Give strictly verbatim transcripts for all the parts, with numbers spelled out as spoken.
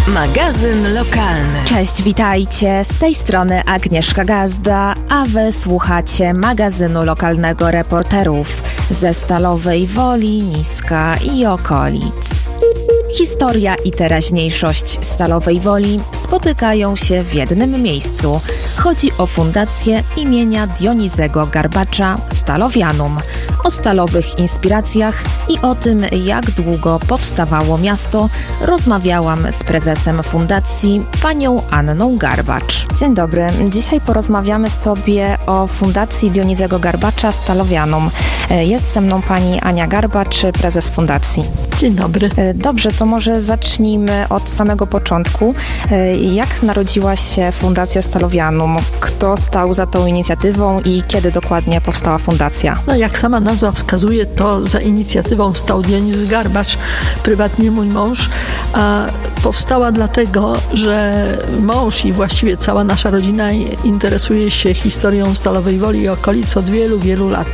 Magazyn lokalny. Cześć, witajcie. Z tej strony Agnieszka Gazda, a wy słuchacie magazynu lokalnego reporterów ze Stalowej Woli, Niska i okolic. Historia i teraźniejszość Stalowej Woli spotykają się w jednym miejscu. Chodzi o Fundację imienia Dionizego Garbacza Stalowianum, o stalowych inspiracjach i o tym, jak długo powstawało miasto, rozmawiałam z prezesem fundacji, panią Anną Garbacz. Dzień dobry. Dzisiaj porozmawiamy sobie o Fundacji Dionizego Garbacza Stalowianum. Jest ze mną pani Ania Garbacz, prezes fundacji. Dzień dobry. Dobrze, to może zacznijmy od samego początku. Jak narodziła się Fundacja Stalowianum? Kto stał za tą inicjatywą i kiedy dokładnie powstała fundacja? No jak sama nazwa wskazuje, to za inicjatywą stał Dionizy Garbacz, prywatnie mój mąż, a powstała dlatego, że mąż i właściwie cała nasza rodzina interesuje się historią Stalowej Woli i okolic od wielu, wielu lat.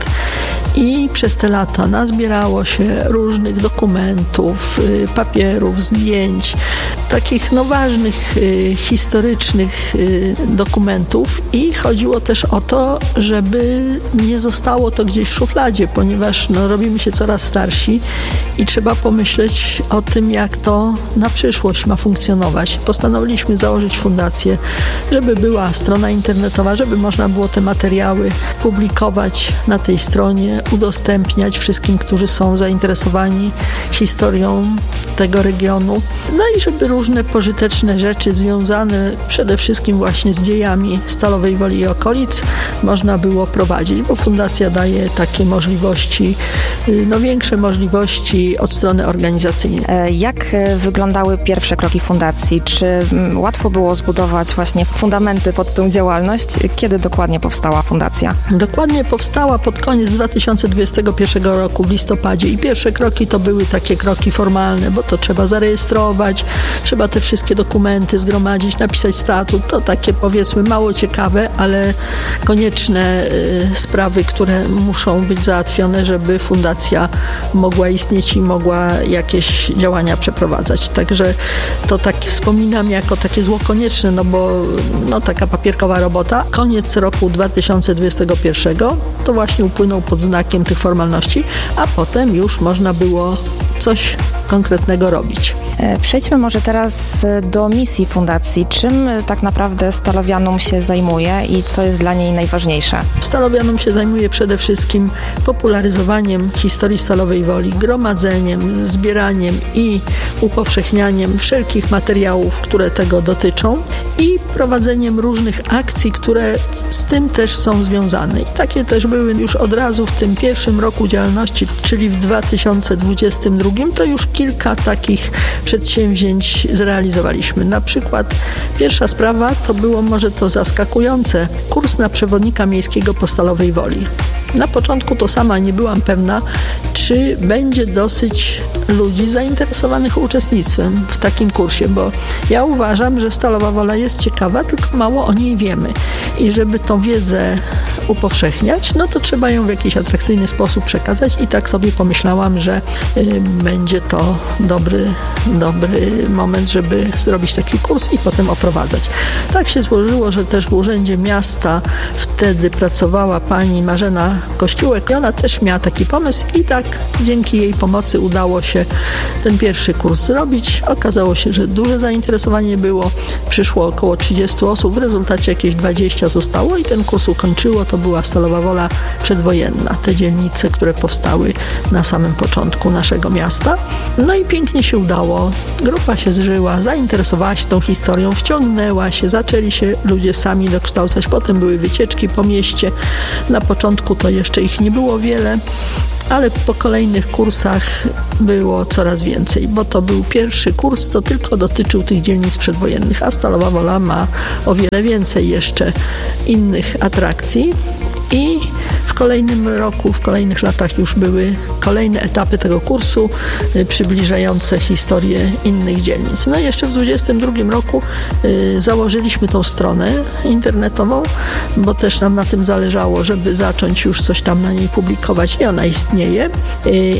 I przez te lata nazbierało się różnych dokumentów, papierów, zdjęć, takich no ważnych, historycznych dokumentów i chodziło też o to, żeby nie zostało to gdzieś w szufladzie, ponieważ no, robimy się coraz starsi i trzeba pomyśleć o tym, jak to na przyszłość ma funkcjonować. Postanowiliśmy założyć fundację, żeby była strona internetowa, żeby można było te materiały publikować na tej stronie, udostępniać wszystkim, którzy są zainteresowani historią tego regionu. No i żeby różne pożyteczne rzeczy związane przede wszystkim właśnie z dziejami Stalowej Woli i okolic można było prowadzić, bo fundacja daje takie możliwości, no większe możliwości od strony organizacyjnej. Jak wyglądały pierwsze kroki fundacji? Czy łatwo było zbudować właśnie fundamenty pod tę działalność? Kiedy dokładnie powstała fundacja? Dokładnie powstała pod koniec dwa tysiące dwudziestego pierwszego roku w listopadzie i pierwsze kroki to były takie kroki formalne, bo to trzeba zarejestrować, trzeba te wszystkie dokumenty zgromadzić, napisać statut. To takie powiedzmy mało ciekawe, ale konieczne y, sprawy, które muszą być załatwione, żeby fundacja mogła istnieć i mogła jakieś działania przeprowadzać. Także to tak wspominam jako takie zło konieczne, no bo no, taka papierkowa robota. Koniec roku dwa tysiące dwudziestego pierwszego to właśnie upłynął pod znakiem tych formalności, a potem już można było coś konkretnego robić. Przejdźmy może teraz do misji fundacji. Czym tak naprawdę Stalowianum się zajmuje i co jest dla niej najważniejsze? Stalowianum się zajmuje przede wszystkim popularyzowaniem historii Stalowej Woli, gromadzeniem, zbieraniem i upowszechnianiem wszelkich materiałów, które tego dotyczą i prowadzeniem różnych akcji, które z tym też są związane. I takie też były już od razu w tym pierwszym roku działalności, czyli w dwa tysiące dwudziestym drugim, to już kilka takich przedsięwzięć zrealizowaliśmy. Na przykład pierwsza sprawa to było może to zaskakujące, kurs na przewodnika miejskiego po Stalowej Woli. Na początku to sama nie byłam pewna, czy będzie dosyć ludzi zainteresowanych uczestnictwem w takim kursie, bo ja uważam, że Stalowa Wola jest ciekawa, tylko mało o niej wiemy. I żeby tą wiedzę upowszechniać, no to trzeba ją w jakiś atrakcyjny sposób przekazać i tak sobie pomyślałam, że y, będzie to dobry, dobry moment, żeby zrobić taki kurs i potem oprowadzać. Tak się złożyło, że też w Urzędzie Miasta wtedy pracowała pani Marzena Kościółek i ona też miała taki pomysł i tak dzięki jej pomocy udało się ten pierwszy kurs zrobić. Okazało się, że duże zainteresowanie było. Przyszło około trzydziestu osób, w rezultacie jakieś dwadzieścia zostało i ten kurs ukończyło. To była Stalowa Wola przedwojenna, te dzielnice, które powstały na samym początku naszego miasta. No i pięknie się udało. Grupa się zżyła, zainteresowała się tą historią, wciągnęła się, zaczęli się ludzie sami dokształcać. Potem były wycieczki po mieście. Na początku to jeszcze ich nie było wiele, ale po kolejnych kursach było coraz więcej, bo to był pierwszy kurs, to tylko dotyczył tych dzielnic przedwojennych, a Stalowa Wola ma o wiele więcej jeszcze innych atrakcji. I w kolejnym roku, w kolejnych latach już były kolejne etapy tego kursu y, przybliżające historię innych dzielnic. No i jeszcze w dwudziestym drugim roku y, założyliśmy tą stronę internetową, bo też nam na tym zależało, żeby zacząć już coś tam na niej publikować i ona istnieje. Y, I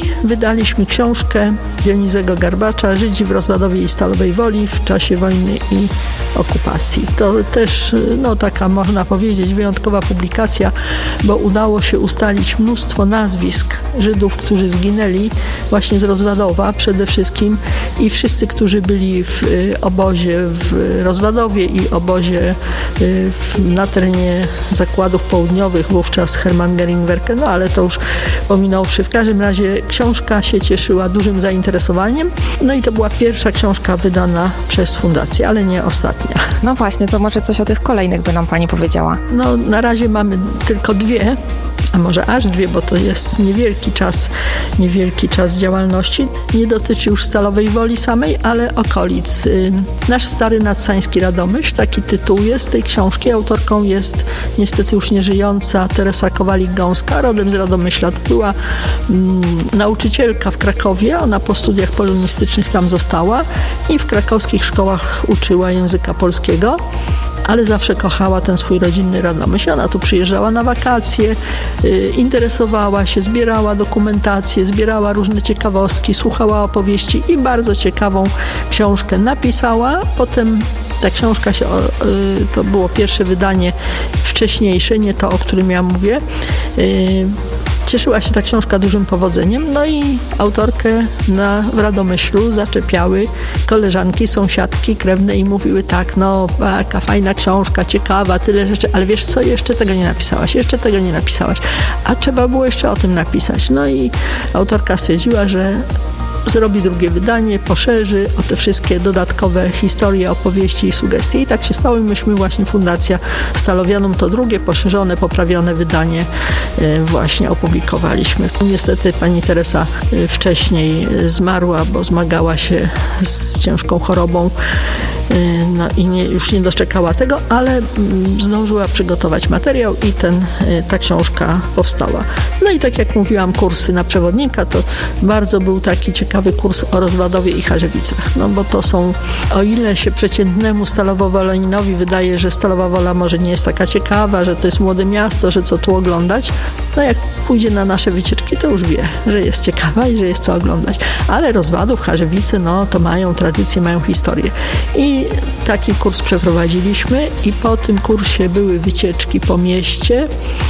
wydaliśmy książkę Dionizego Garbacza Żydzi w Rozwadowie i Stalowej Woli w czasie wojny i okupacji. To też, no taka można powiedzieć, wyjątkowa publikacja, bo udało się ustalić mnóstwo nazwisk Żydów, którzy zginęli właśnie z Rozwadowa przede wszystkim i wszyscy, którzy byli w obozie w Rozwadowie i obozie na terenie zakładów południowych, wówczas Hermann Göring-Werke, no ale to już pominąwszy. W każdym razie książka się cieszyła dużym zainteresowaniem, no i to była pierwsza książka wydana przez fundację, ale nie ostatnia. No właśnie, to może coś o tych kolejnych by nam pani powiedziała. No na razie mamy tylko dwie, a może aż dwie, bo to jest niewielki czas, niewielki czas działalności. Nie dotyczy już Stalowej Woli samej, ale okolic. Nasz stary nadsański Radomyśl, taki tytuł jest tej książki. Autorką jest niestety już nieżyjąca Teresa Kowalik-Gąska, rodem z Radomyśla. To była mm, nauczycielka w Krakowie, ona po studiach polonistycznych tam została i w krakowskich szkołach uczyła języka polskiego, ale zawsze kochała ten swój rodzinny Radomyśl. Ona tu przyjeżdżała na wakacje, y, interesowała się, zbierała dokumentację, zbierała różne ciekawostki, słuchała opowieści i bardzo ciekawą książkę napisała. Potem ta książka się, y, to było pierwsze wydanie wcześniejsze, nie to, o którym ja mówię. Y, Cieszyła się ta książka dużym powodzeniem, no i autorkę na, w Radomyślu zaczepiały koleżanki, sąsiadki, krewne i mówiły tak, no jaka fajna książka, ciekawa, tyle rzeczy, ale wiesz co, jeszcze tego nie napisałaś, jeszcze tego nie napisałaś, a trzeba było jeszcze o tym napisać. No i autorka stwierdziła, że zrobi drugie wydanie, poszerzy o te wszystkie dodatkowe historie, opowieści i sugestie. I tak się stało i myśmy właśnie Fundacja Stalowianum to drugie, poszerzone, poprawione wydanie właśnie opublikowaliśmy. Niestety pani Teresa wcześniej zmarła, bo zmagała się z ciężką chorobą. No i nie, już nie doczekała tego, ale zdążyła przygotować materiał i ten, ta książka powstała. No i tak jak mówiłam, kursy na przewodnika, to bardzo był taki ciekawy kurs o Rozwadowie i Charzewicach, no bo to są, o ile się przeciętnemu Stalowo-Wolaninowi wydaje, że Stalowa Wola może nie jest taka ciekawa, że to jest młode miasto, że co tu oglądać, no jak pójdzie na nasze wycieczki, to już wie, że jest ciekawa i że jest co oglądać. Ale Rozwadów, Charzewice, no to mają tradycję, mają historię. I taki kurs przeprowadziliśmy i po tym kursie były wycieczki po mieście.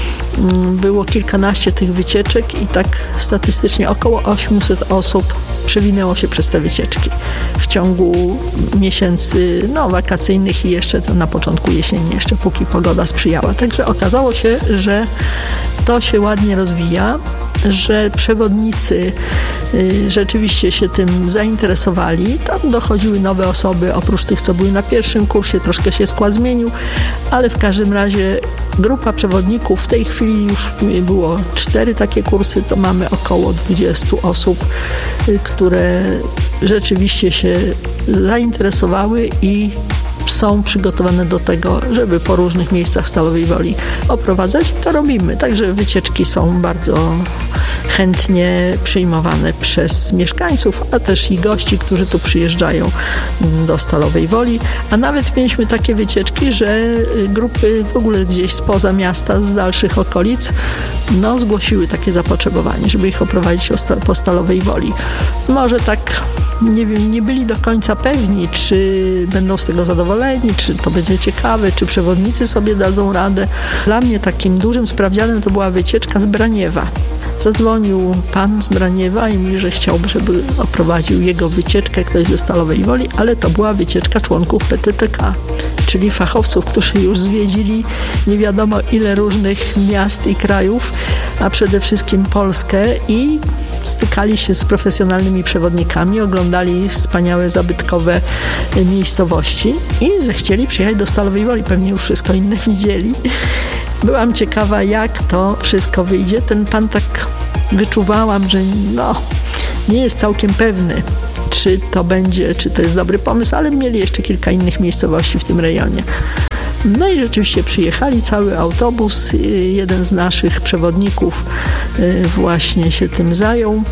Było kilkanaście tych wycieczek i tak statystycznie około osiemset osób przewinęło się przez te wycieczki w ciągu miesięcy no, wakacyjnych i jeszcze to na początku jesieni, jeszcze póki pogoda sprzyjała. Także okazało się, że to się ładnie rozwija, że przewodnicy y, rzeczywiście się tym zainteresowali. Tam dochodziły nowe osoby, oprócz tych, co były na pierwszym kursie, troszkę się skład zmienił, ale w każdym razie grupa przewodników, w tej chwili już było cztery takie kursy, to mamy około dwudziestu osób, y, które rzeczywiście się zainteresowały i są przygotowane do tego, żeby po różnych miejscach Stalowej Woli oprowadzać. To robimy. Także wycieczki są bardzo chętnie przyjmowane przez mieszkańców, a też i gości, którzy tu przyjeżdżają do Stalowej Woli. A nawet mieliśmy takie wycieczki, że grupy w ogóle gdzieś spoza miasta, z dalszych okolic, no zgłosiły takie zapotrzebowanie, żeby ich oprowadzić po Stalowej Woli. Może tak nie wiem, nie byli do końca pewni, czy będą z tego zadowoleni, czy to będzie ciekawe, czy przewodnicy sobie dadzą radę. Dla mnie takim dużym sprawdzianem to była wycieczka z Braniewa. Zadzwonił pan z Braniewa i mówi, że chciałby, żeby oprowadził jego wycieczkę ktoś ze Stalowej Woli, ale to była wycieczka członków P T T K, czyli fachowców, którzy już zwiedzili nie wiadomo ile różnych miast i krajów, a przede wszystkim Polskę i stykali się z profesjonalnymi przewodnikami, oglądali wspaniałe, zabytkowe miejscowości i zechcieli przyjechać do Stalowej Woli. Pewnie już wszystko inne widzieli. Byłam ciekawa, jak to wszystko wyjdzie. Ten pan tak wyczuwałam, że no, nie jest całkiem pewny, czy to będzie, czy to jest dobry pomysł, ale mieli jeszcze kilka innych miejscowości w tym rejonie. No i rzeczywiście przyjechali, cały autobus, jeden z naszych przewodników właśnie się tym zajął.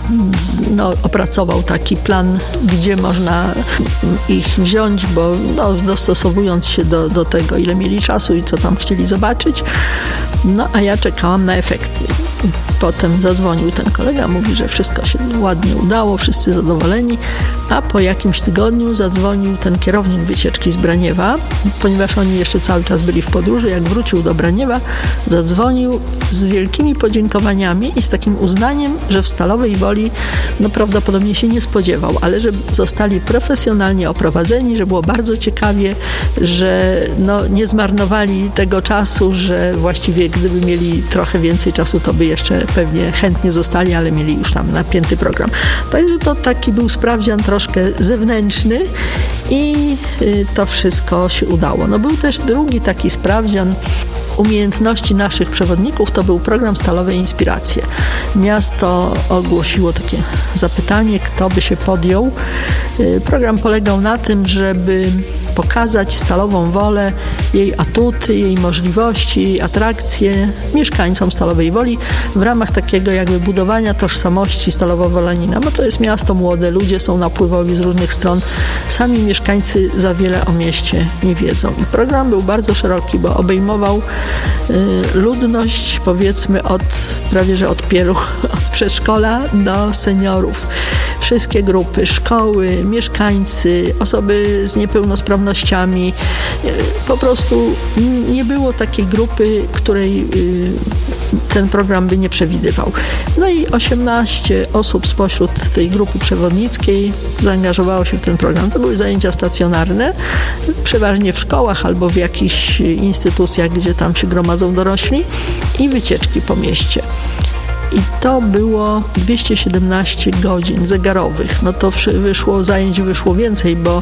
No, opracował taki plan, gdzie można ich wziąć, bo no, dostosowując się do, do tego, ile mieli czasu i co tam chcieli zobaczyć. No a ja czekałam na efekty. Potem zadzwonił ten kolega, mówi, że wszystko się ładnie udało, wszyscy zadowoleni, a po jakimś tygodniu zadzwonił ten kierownik wycieczki z Braniewa, ponieważ oni jeszcze cały czas byli w podróży. Jak wrócił do Braniewa, zadzwonił z wielkimi podziękowaniami i z takim uznaniem, że w Stalowej Woli no prawdopodobnie się nie spodziewał, ale że zostali profesjonalnie oprowadzeni, że było bardzo ciekawie, że no, nie zmarnowali tego czasu, że właściwie gdyby mieli trochę więcej czasu, to by jeszcze pewnie chętnie zostali, ale mieli już tam napięty program. Także to taki był sprawdzian troszkę zewnętrzny i to wszystko się udało. No był też drugi taki sprawdzian umiejętności naszych przewodników, to był program Stalowe Inspiracje. Miasto ogłosiło takie zapytanie, kto by się podjął. Program polegał na tym, żeby pokazać Stalową Wolę, jej atuty, jej możliwości, jej atrakcje mieszkańcom Stalowej Woli w ramach takiego jakby budowania tożsamości Stalowo-Wolanina, bo to jest miasto młode, ludzie są napływowi z różnych stron, sami mieszkańcy za wiele o mieście nie wiedzą. I program był bardzo szeroki, bo obejmował y, ludność powiedzmy od prawie że od pieluch, od przedszkola do seniorów. Wszystkie grupy, szkoły, mieszkańcy, osoby z niepełnosprawnościami. Po prostu nie było takiej grupy, której ten program by nie przewidywał. No i osiemnaście osób spośród tej grupy przewodnickiej zaangażowało się w ten program. To były zajęcia stacjonarne, przeważnie w szkołach albo w jakichś instytucjach, gdzie tam się gromadzą dorośli i wycieczki po mieście. I to było dwieście siedemnaście godzin zegarowych. No to wyszło, zajęć wyszło więcej, bo,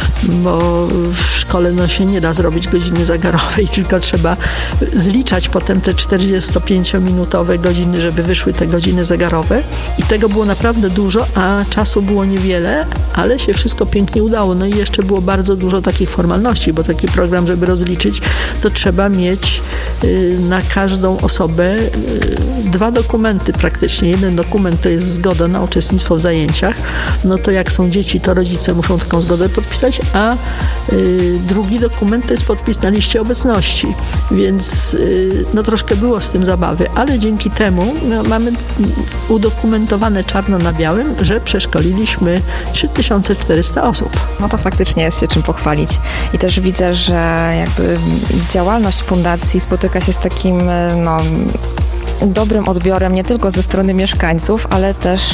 bo w szkole no się nie da zrobić godziny zegarowej, tylko trzeba zliczać potem te czterdziestopięciominutowe godziny, żeby wyszły te godziny zegarowe. I tego było naprawdę dużo, a czasu było niewiele, ale się wszystko pięknie udało. No i jeszcze było bardzo dużo takich formalności, bo taki program, żeby rozliczyć, to trzeba mieć y, na każdą osobę y, dwa dokumenty praktycznie. Jeden dokument to jest zgoda na uczestnictwo w zajęciach. No to jak są dzieci, to rodzice muszą taką zgodę podpisać, a y, drugi dokument to jest podpis na liście obecności. Więc y, no troszkę było z tym zabawy, ale dzięki temu no, mamy udokumentowane czarno na białym, że przeszkoliliśmy trzy tysiące czterysta osób. No to faktycznie jest się czym pochwalić. I też widzę, że jakby działalność fundacji spotyka się z takim no dobrym odbiorem nie tylko ze strony mieszkańców, ale też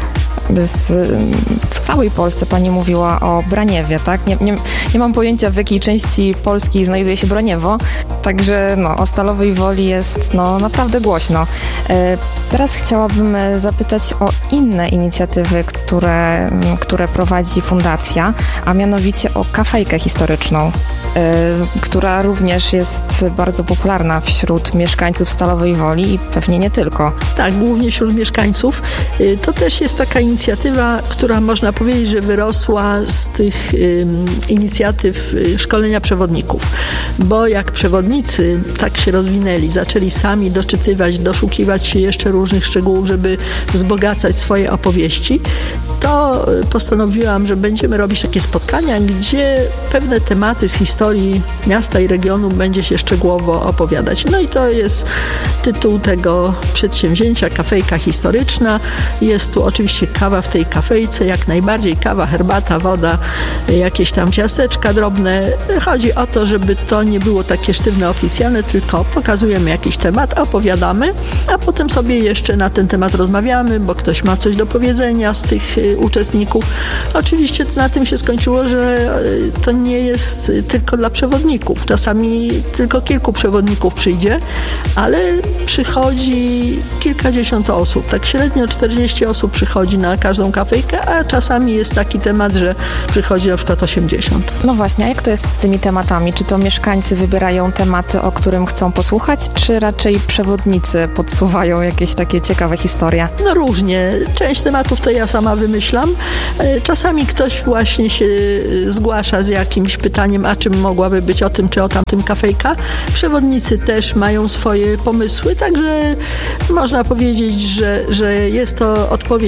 z, w całej Polsce. Pani mówiła o Braniewie, tak? Nie, nie, nie mam pojęcia, w jakiej części Polski znajduje się Braniewo, także no, o Stalowej Woli jest no, naprawdę głośno. E, teraz chciałabym zapytać o inne inicjatywy, które, które prowadzi fundacja, a mianowicie o kafejkę historyczną, e, która również jest bardzo popularna wśród mieszkańców Stalowej Woli i pewnie nie tylko. Tak, głównie wśród mieszkańców. To też jest taka inicjatywa, która można powiedzieć, że wyrosła z tych um, inicjatyw szkolenia przewodników, bo jak przewodnicy tak się rozwinęli, zaczęli sami doczytywać, doszukiwać się jeszcze różnych szczegółów, żeby wzbogacać swoje opowieści, to postanowiłam, że będziemy robić takie spotkania, gdzie pewne tematy z historii miasta i regionu będzie się szczegółowo opowiadać. No i to jest tytuł tego przedsięwzięcia, kafejka historyczna. Jest tu oczywiście kawa w tej kafejce, jak najbardziej kawa, herbata, woda, jakieś tam ciasteczka drobne. Chodzi o to, żeby to nie było takie sztywne, oficjalne, tylko pokazujemy jakiś temat, opowiadamy, a potem sobie jeszcze na ten temat rozmawiamy, bo ktoś ma coś do powiedzenia z tych uczestników. Oczywiście na tym się skończyło, że to nie jest tylko dla przewodników. Czasami tylko kilku przewodników przyjdzie, ale przychodzi kilkadziesiąt osób. Tak średnio czterdzieści osób przychodzi na każdą kafejkę, a czasami jest taki temat, że przychodzi na przykład osiemdziesiąt. No właśnie, a jak to jest z tymi tematami? Czy to mieszkańcy wybierają tematy, o którym chcą posłuchać, czy raczej przewodnicy podsuwają jakieś takie ciekawe historie? No różnie. Część tematów to ja sama wymyślam. Czasami ktoś właśnie się zgłasza z jakimś pytaniem, a czym mogłaby być o tym czy o tamtym kafejka. Przewodnicy też mają swoje pomysły, także można powiedzieć, że, że jest to odpowiedź na jakieś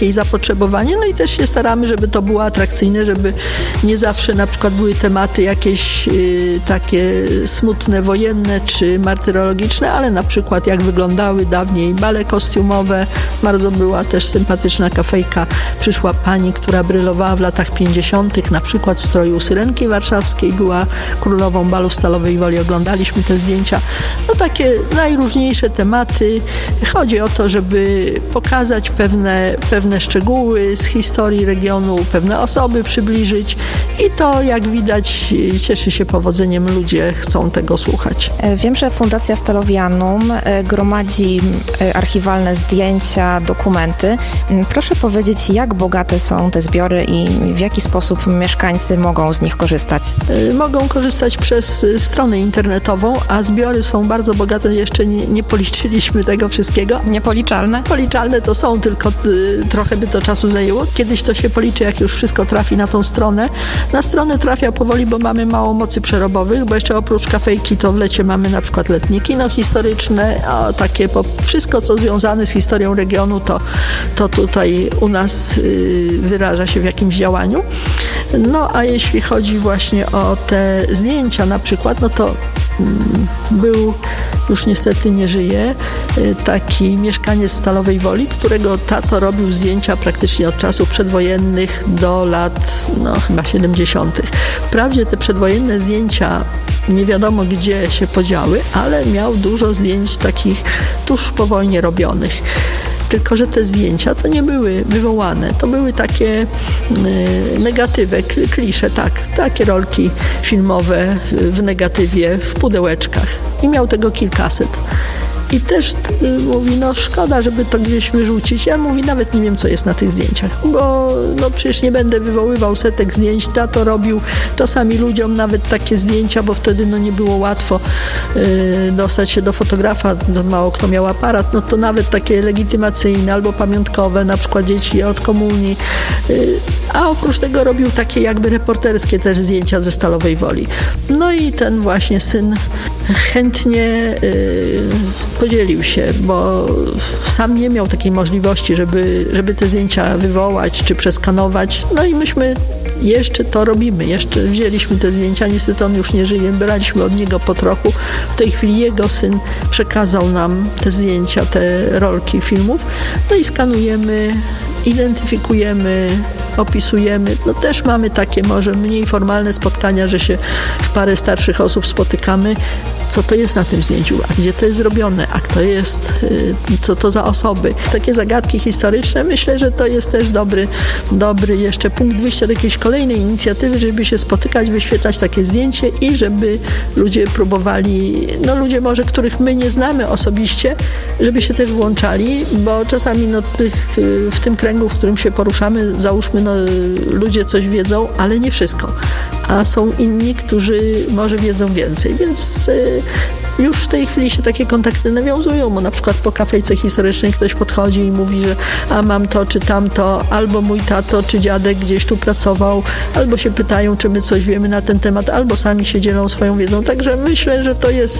takie zapotrzebowanie, no i też się staramy, żeby to było atrakcyjne, żeby nie zawsze na przykład były tematy jakieś y, takie smutne, wojenne czy martyrologiczne, ale na przykład jak wyglądały dawniej bale kostiumowe. Bardzo była też sympatyczna kafejka. Przyszła pani, która brylowała w latach pięćdziesiątych, na przykład w stroju Syrenki Warszawskiej, była królową balu w Stalowej Woli. Oglądaliśmy te zdjęcia. No takie najróżniejsze tematy. Chodzi o to, żeby pokazać pewne, pewne szczegóły z historii regionu, pewne osoby przybliżyć i to, jak widać, cieszy się powodzeniem. Ludzie chcą tego słuchać. Wiem, że Fundacja Stalowianum gromadzi archiwalne zdjęcia, dokumenty. Proszę powiedzieć, jak bogate są te zbiory i w jaki sposób mieszkańcy mogą z nich korzystać? Mogą korzystać przez stronę internetową, a zbiory są bardzo bogate. Jeszcze nie, nie policzyliśmy tego wszystkiego. Niepoliczalne? Policzalne to są, tylko y, trochę by to czasu zajęło. Kiedyś to się policzy, jak już wszystko trafi na tą stronę. Na stronę trafia powoli, bo mamy mało mocy przerobowych, bo jeszcze oprócz kafejki to w lecie mamy na przykład letnie kino historyczne, a takie po, wszystko, co związane z historią regionu, to, to tutaj u nas y, wyraża się w jakimś działaniu. No a jeśli chodzi właśnie o te zdjęcia na przykład, no to mm, był, już niestety nie żyje, y, taki mieszkaniec Stalowej Woli, którego tato robił zdjęcia praktycznie od czasów przedwojennych do lat, no chyba siedemdziesiątych. Wprawdzie te przedwojenne zdjęcia nie wiadomo gdzie się podziały, ale miał dużo zdjęć takich tuż po wojnie robionych. Tylko że te zdjęcia to nie były wywołane, to były takie y, negatywy, klisze, tak, takie rolki filmowe w negatywie, w pudełeczkach. I miał tego kilkaset. I też y, mówi, no szkoda, żeby to gdzieś wyrzucić. Ja mówi, nawet nie wiem, co jest na tych zdjęciach, bo no przecież nie będę wywoływał setek zdjęć. Tato robił czasami ludziom nawet takie zdjęcia, bo wtedy no nie było łatwo y, dostać się do fotografa, no, mało kto miał aparat, no to nawet takie legitymacyjne albo pamiątkowe, na przykład dzieci od komunii. Y, a oprócz tego robił takie jakby reporterskie też zdjęcia ze Stalowej Woli. No i ten właśnie syn chętnie y, podzielił się, bo sam nie miał takiej możliwości, żeby, żeby te zdjęcia wywołać czy przeskanować. No i myśmy jeszcze to robimy. Jeszcze wzięliśmy te zdjęcia. Niestety on już nie żyje. Braliśmy od niego po trochu. W tej chwili jego syn przekazał nam te zdjęcia, te rolki filmów. No i skanujemy, identyfikujemy, opisujemy. No też mamy takie może mniej formalne spotkania, że się w parę starszych osób spotykamy. Co to jest na tym zdjęciu, a gdzie to jest zrobione, a kto jest, co to za osoby. Takie zagadki historyczne, myślę, że to jest też dobry, dobry jeszcze punkt wyjścia do jakiejś kolejnej inicjatywy, żeby się spotykać, wyświetlać takie zdjęcie i żeby ludzie próbowali, no ludzie może, których my nie znamy osobiście, żeby się też włączali, bo czasami no, tych, w tym kręgu, w którym się poruszamy, załóżmy, no, ludzie coś wiedzą, ale nie wszystko. A są inni, którzy może wiedzą więcej, więc y, już w tej chwili się takie kontakty nawiązują, bo na przykład po kafejce historycznej ktoś podchodzi i mówi, że a mam to czy tamto, albo mój tato czy dziadek gdzieś tu pracował, albo się pytają, czy my coś wiemy na ten temat, albo sami się dzielą swoją wiedzą. Także myślę, że to jest,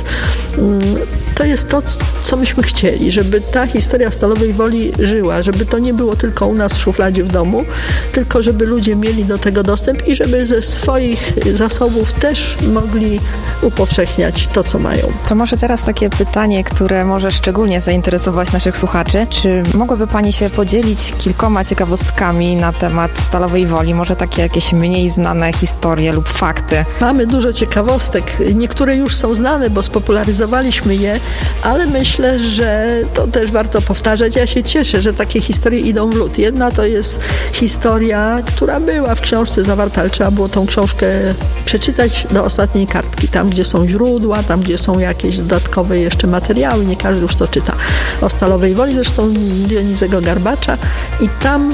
to jest to, co myśmy chcieli, żeby ta historia Stalowej Woli żyła, żeby to nie było tylko u nas w szufladzie w domu, tylko żeby ludzie mieli do tego dostęp i żeby ze swoich zasobów też mogli upowszechniać to, co mają. To może teraz takie pytanie, które może szczególnie zainteresować naszych słuchaczy. Czy mogłaby Pani się podzielić kilkoma ciekawostkami na temat Stalowej Woli? Może takie jakieś mniej znane historie lub fakty? Mamy dużo ciekawostek. Niektóre już są znane, bo spopularyzowaliśmy je, ale myślę, że to też warto powtarzać. Ja się cieszę, że takie historie idą w lód. Jedna to jest historia, która była w książce zawarta, ale trzeba było tą książkę przeczytać do ostatniej kartki. Tam, gdzie są źródła, tam, gdzie są jakieś dodatkowe jeszcze materiały. Nie każdy już to czyta. O Stalowej Woli, zresztą Dionizego Garbacza. I tam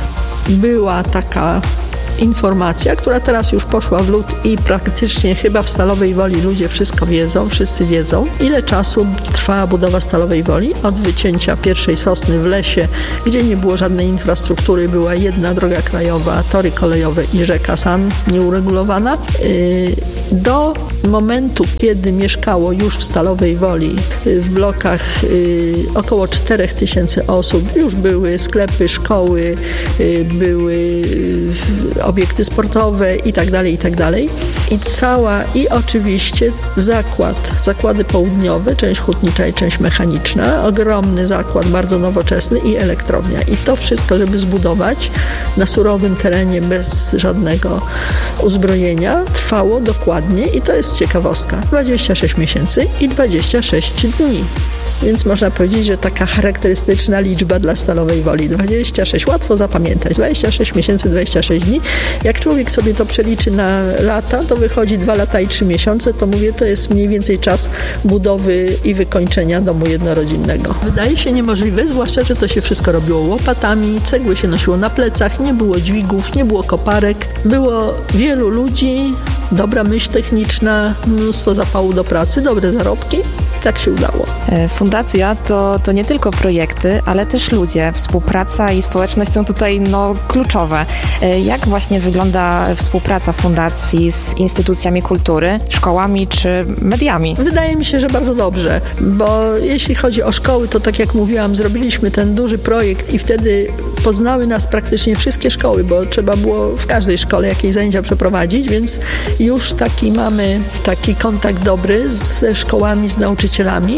była taka informacja, która teraz już poszła w lód i praktycznie chyba w Stalowej Woli ludzie wszystko wiedzą, wszyscy wiedzą, ile czasu trwała budowa Stalowej Woli. Od wycięcia pierwszej sosny w lesie, gdzie nie było żadnej infrastruktury, była jedna droga krajowa, tory kolejowe i rzeka San nieuregulowana. Yy, Do momentu, kiedy mieszkało już w Stalowej Woli w blokach y, około czterech tysięcy osób, już były sklepy, szkoły, y, były y, obiekty sportowe i tak dalej, i tak dalej. I cała, i oczywiście zakład, zakłady południowe, część hutnicza i część mechaniczna, ogromny zakład, bardzo nowoczesny i elektrownia. I to wszystko, żeby zbudować na surowym terenie bez żadnego uzbrojenia, trwało dokładnie, i to jest ciekawostka, dwadzieścia sześć miesięcy i dwadzieścia sześć dni. Więc można powiedzieć, że taka charakterystyczna liczba dla Stalowej Woli. dwadzieścia sześć, łatwo zapamiętać. dwadzieścia sześć miesięcy, dwadzieścia sześć dni. Jak człowiek sobie to przeliczy na lata, to wychodzi dwa lata i trzy miesiące. To mówię, to jest mniej więcej czas budowy i wykończenia domu jednorodzinnego. Wydaje się niemożliwe, zwłaszcza, że to się wszystko robiło łopatami, cegły się nosiło na plecach, nie było dźwigów, nie było koparek. Było wielu ludzi, dobra myśl techniczna, mnóstwo zapału do pracy, dobre zarobki. I tak się udało. Fundacja to, to nie tylko projekty, ale też ludzie. Współpraca i społeczność są tutaj no, kluczowe. Jak właśnie wygląda współpraca fundacji z instytucjami kultury, szkołami czy mediami? Wydaje mi się, że bardzo dobrze, bo jeśli chodzi o szkoły, to tak jak mówiłam, zrobiliśmy ten duży projekt i wtedy poznały nas praktycznie wszystkie szkoły, bo trzeba było w każdej szkole jakieś zajęcia przeprowadzić, więc już taki mamy taki kontakt dobry ze szkołami, z nauczycielami.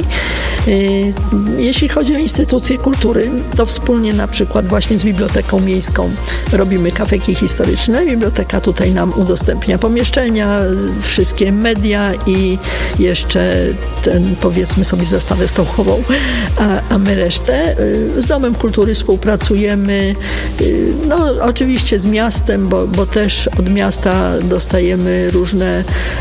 Jeśli chodzi o instytucje kultury, to wspólnie na przykład właśnie z Biblioteką Miejską robimy kafeki historyczne. Biblioteka tutaj nam udostępnia pomieszczenia, wszystkie media i jeszcze ten, powiedzmy sobie, zastawę stołową, a, a my resztę. Z Domem Kultury współpracujemy, no oczywiście z miastem, bo, bo też od miasta dostajemy różne,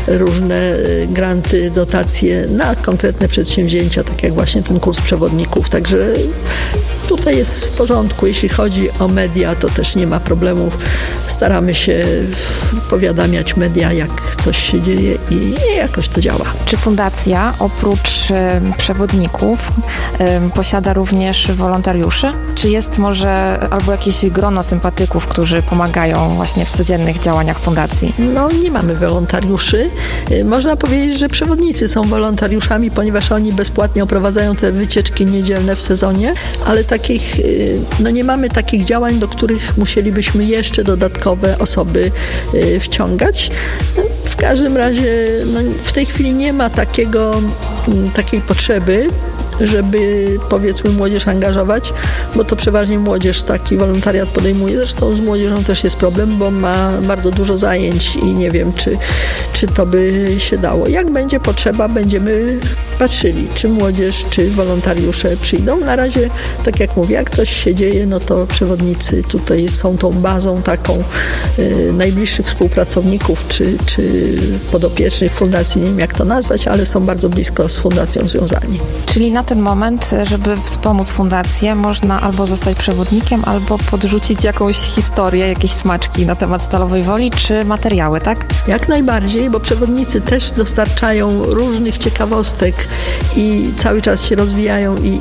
różne granty, dotacje na konkretne przedsięwzięcia, tak jak właśnie ten kurs przewodników. Także tutaj jest w porządku. Jeśli chodzi o media, to też nie ma problemów. Staramy się powiadamiać media, jak coś się dzieje i jakoś to działa. Czy fundacja oprócz e, przewodników e, posiada również wolontariuszy? Czy jest może albo jakieś grono sympatyków, którzy pomagają właśnie w codziennych działaniach fundacji? No nie mamy wolontariuszy. Można powiedzieć, że przewodnicy są wolontariuszami, ponieważ oni bezpłatnie oprowadzają te wycieczki niedzielne w sezonie, ale takich, no nie mamy takich działań, do których musielibyśmy jeszcze dodatkowe osoby wciągać. W każdym razie no, w tej chwili nie ma takiego, takiej potrzeby, żeby powiedzmy młodzież angażować, bo to przeważnie młodzież taki wolontariat podejmuje. Zresztą z młodzieżą też jest problem, bo ma bardzo dużo zajęć i nie wiem, czy, czy to by się dało. Jak będzie potrzeba, będziemy patrzyli, czy młodzież, czy wolontariusze przyjdą. Na razie, tak jak mówię, jak coś się dzieje, no to przewodnicy tutaj są tą bazą taką y, najbliższych współpracowników, czy, czy podopiecznych fundacji, nie wiem jak to nazwać, ale są bardzo blisko z fundacją związani. Czyli na ten moment, żeby wspomóc fundację, można albo zostać przewodnikiem, albo podrzucić jakąś historię, jakieś smaczki na temat Stalowej Woli, czy materiały, tak? Jak najbardziej, bo przewodnicy też dostarczają różnych ciekawostek i cały czas się rozwijają i,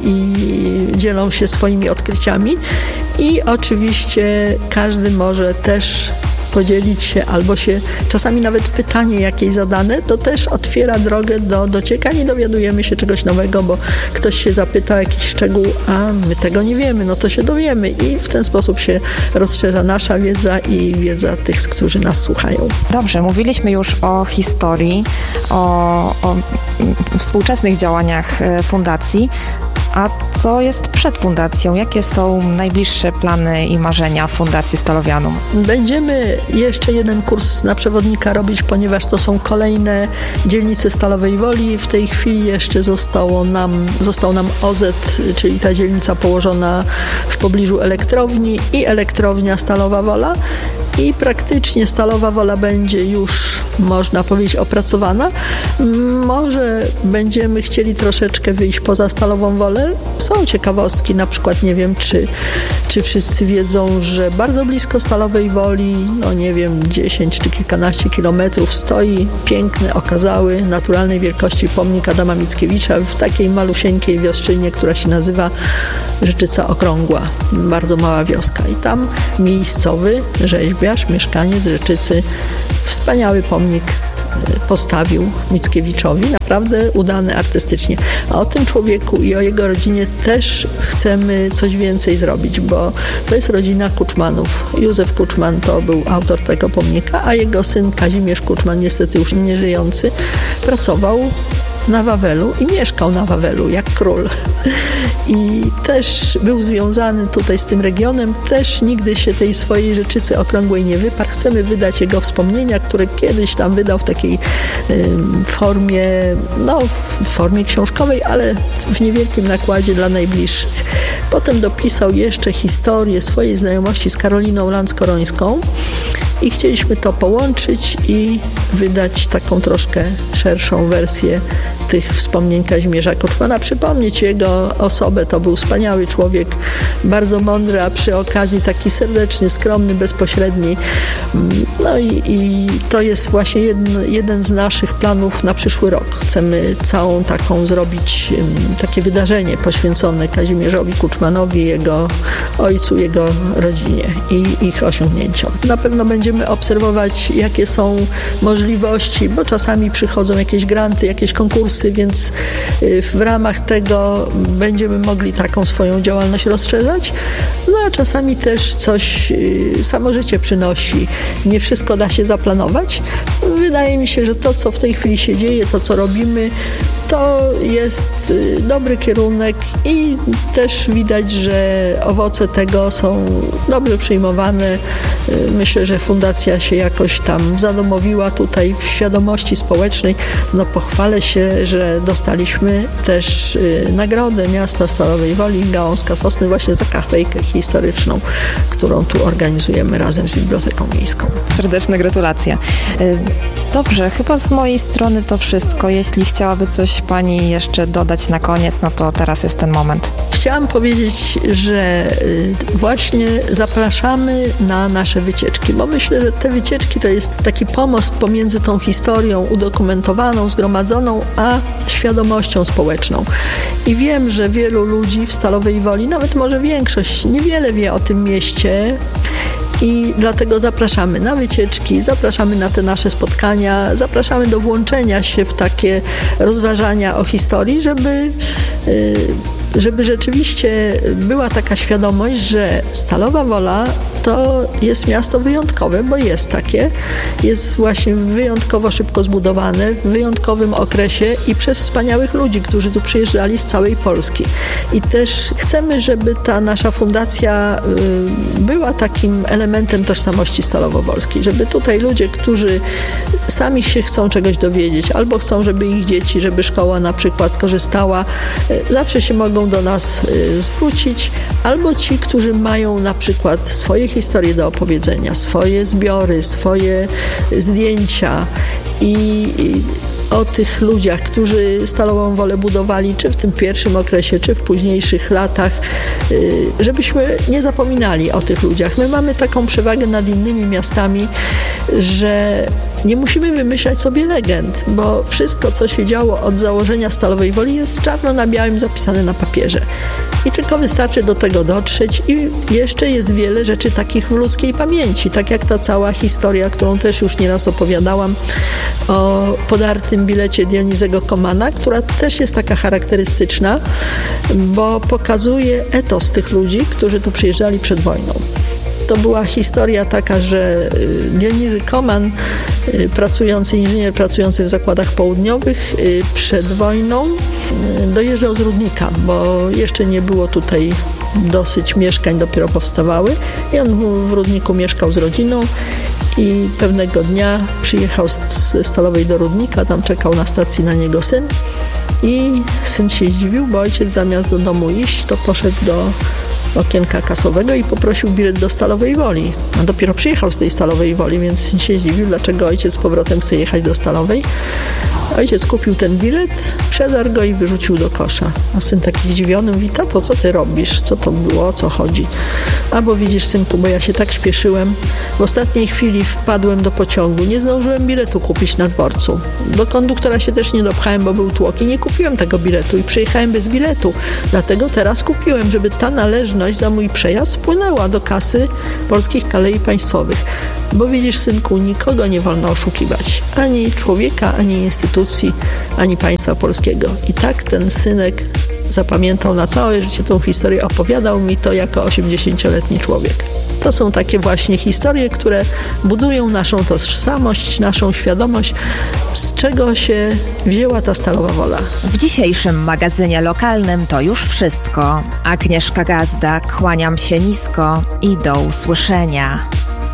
i dzielą się swoimi odkryciami. I oczywiście każdy może też podzielić się, albo się czasami nawet pytanie jakieś zadane, to też otwiera drogę do dociekań i dowiadujemy się czegoś nowego, bo ktoś się zapyta o jakiś szczegół, a my tego nie wiemy, no to się dowiemy i w ten sposób się rozszerza nasza wiedza i wiedza tych, którzy nas słuchają. Dobrze, mówiliśmy już o historii, o, o współczesnych działaniach fundacji. A co jest przed fundacją? Jakie są najbliższe plany i marzenia Fundacji Stalowianum? Będziemy jeszcze jeden kurs na przewodnika robić, ponieważ to są kolejne dzielnice Stalowej Woli. W tej chwili jeszcze zostało nam, został nam O Z, czyli ta dzielnica położona w pobliżu elektrowni i elektrownia Stalowa Wola. I praktycznie Stalowa Wola będzie już, można powiedzieć, opracowana. Może będziemy chcieli troszeczkę wyjść poza Stalową Wolę. Są ciekawostki, na przykład nie wiem, czy, czy wszyscy wiedzą, że bardzo blisko Stalowej Woli, no nie wiem, dziesięć czy kilkanaście kilometrów stoi piękny, okazały, naturalnej wielkości pomnik Adama Mickiewicza w takiej malusieńkiej wioszczynie, która się nazywa Rzeczyca Okrągła. Bardzo mała wioska. I tam miejscowy rzeźbiarz, mieszkaniec Rzeczycy, wspaniały pomnik postawił Mickiewiczowi. Naprawdę udany artystycznie. A o tym człowieku i o jego rodzinie też chcemy coś więcej zrobić, bo to jest rodzina Kuczmanów. Józef Kuczman to był autor tego pomnika, a jego syn Kazimierz Kuczman, niestety już nie żyjący, pracował na Wawelu i mieszkał na Wawelu jak król. I też był związany tutaj z tym regionem, też nigdy się tej swojej rzeczycy okrągłej nie wyparł. Chcemy wydać jego wspomnienia, które kiedyś tam wydał w takiej y, formie, no w formie książkowej, ale w niewielkim nakładzie dla najbliższych. Potem dopisał jeszcze historię swojej znajomości z Karoliną Lanckorońską i chcieliśmy to połączyć i wydać taką troszkę szerszą wersję tych wspomnień Kazimierza Kuczmana. Przypomnieć jego osobę, to był wspaniały człowiek, bardzo mądry, a przy okazji taki serdeczny, skromny, bezpośredni. No i, i to jest właśnie jeden, jeden z naszych planów na przyszły rok. Chcemy całą taką zrobić takie wydarzenie poświęcone Kazimierzowi Kuczmanowi, jego ojcu, jego rodzinie i ich osiągnięciom. Na pewno będziemy obserwować, jakie są możliwości, bo czasami przychodzą jakieś granty, jakieś konkursy, więc w ramach tego będziemy mogli taką swoją działalność rozszerzać. No a czasami też coś samo życie przynosi. Nie wszystko da się zaplanować. Wydaje mi się, że to, co w tej chwili się dzieje, to, co robimy, to jest dobry kierunek i też widać, że owoce tego są dobrze przyjmowane. Myślę, że fundacja się jakoś tam zadomowiła tutaj w świadomości społecznej. No pochwalę się, że dostaliśmy też nagrodę Miasta Stalowej Woli, Gałązka Sosny właśnie za kafejkę historyczną, którą tu organizujemy razem z Biblioteką Miejską. Serdeczne gratulacje. Dobrze, chyba z mojej strony to wszystko. Jeśli chciałaby coś Pani jeszcze dodać na koniec, no to teraz jest ten moment. Chciałam powiedzieć, że właśnie zapraszamy na nasze wycieczki, bo myślę, że te wycieczki to jest taki pomost pomiędzy tą historią udokumentowaną, zgromadzoną, a świadomością społeczną. I wiem, że wielu ludzi w Stalowej Woli, nawet może większość, niewiele wie o tym mieście. I dlatego zapraszamy na wycieczki, zapraszamy na te nasze spotkania, zapraszamy do włączenia się w takie rozważania o historii, żeby, żeby rzeczywiście była taka świadomość, że Stalowa Wola to jest miasto wyjątkowe, bo jest takie. Jest właśnie wyjątkowo szybko zbudowane, w wyjątkowym okresie i przez wspaniałych ludzi, którzy tu przyjeżdżali z całej Polski. I też chcemy, żeby ta nasza fundacja była takim elementem tożsamości stalowowolskiej, żeby tutaj ludzie, którzy sami się chcą czegoś dowiedzieć, albo chcą, żeby ich dzieci, żeby szkoła na przykład skorzystała, zawsze się mogą do nas zwrócić, albo ci, którzy mają na przykład swoje historie do opowiedzenia, swoje zbiory, swoje zdjęcia i, i o tych ludziach, którzy Stalową Wolę budowali, czy w tym pierwszym okresie, czy w późniejszych latach, żebyśmy nie zapominali o tych ludziach. My mamy taką przewagę nad innymi miastami, że nie musimy wymyślać sobie legend, bo wszystko, co się działo od założenia Stalowej Woli, jest czarno na białym zapisane na papierze. I tylko wystarczy do tego dotrzeć i jeszcze jest wiele rzeczy takich w ludzkiej pamięci, tak jak ta cała historia, którą też już nieraz opowiadałam o podartym bilecie Dionizego Komana, która też jest taka charakterystyczna, bo pokazuje etos tych ludzi, którzy tu przyjeżdżali przed wojną. To była historia taka, że Dionizy Koman, pracujący inżynier, pracujący w zakładach południowych, przed wojną dojeżdżał z Rudnika, bo jeszcze nie było tutaj dosyć mieszkań, dopiero powstawały i on w Rudniku mieszkał z rodziną i pewnego dnia przyjechał ze Stalowej do Rudnika, tam czekał na stacji na niego syn i syn się zdziwił, bo ojciec zamiast do domu iść, to poszedł do okienka kasowego i poprosił bilet do Stalowej Woli. On dopiero przyjechał z tej Stalowej Woli, więc syn się zdziwił, dlaczego ojciec z powrotem chce jechać do Stalowej. Ojciec kupił ten bilet, przedarł go i wyrzucił do kosza. A syn taki zdziwiony mówi: tato, co ty robisz? Co to było? O co chodzi? A bo widzisz, synku, bo ja się tak śpieszyłem. W ostatniej chwili wpadłem do pociągu. Nie zdążyłem biletu kupić na dworcu. Do konduktora się też nie dopchałem, bo był tłok i nie kupiłem tego biletu i przyjechałem bez biletu. Dlatego teraz kupiłem, żeby ta należność wolność, za mój przejazd wpłynęła do kasy polskich kolei państwowych. Bo widzisz, synku, nikogo nie wolno oszukiwać. Ani człowieka, ani instytucji, ani państwa polskiego. I tak ten synek zapamiętał na całe życie tą historię, opowiadał mi to jako osiemdziesięcioletni człowiek. To są takie właśnie historie, które budują naszą tożsamość, naszą świadomość, z czego się wzięła ta Stalowa Wola. W dzisiejszym magazynie lokalnym to już wszystko. Agnieszka Gazda, kłaniam się nisko i do usłyszenia.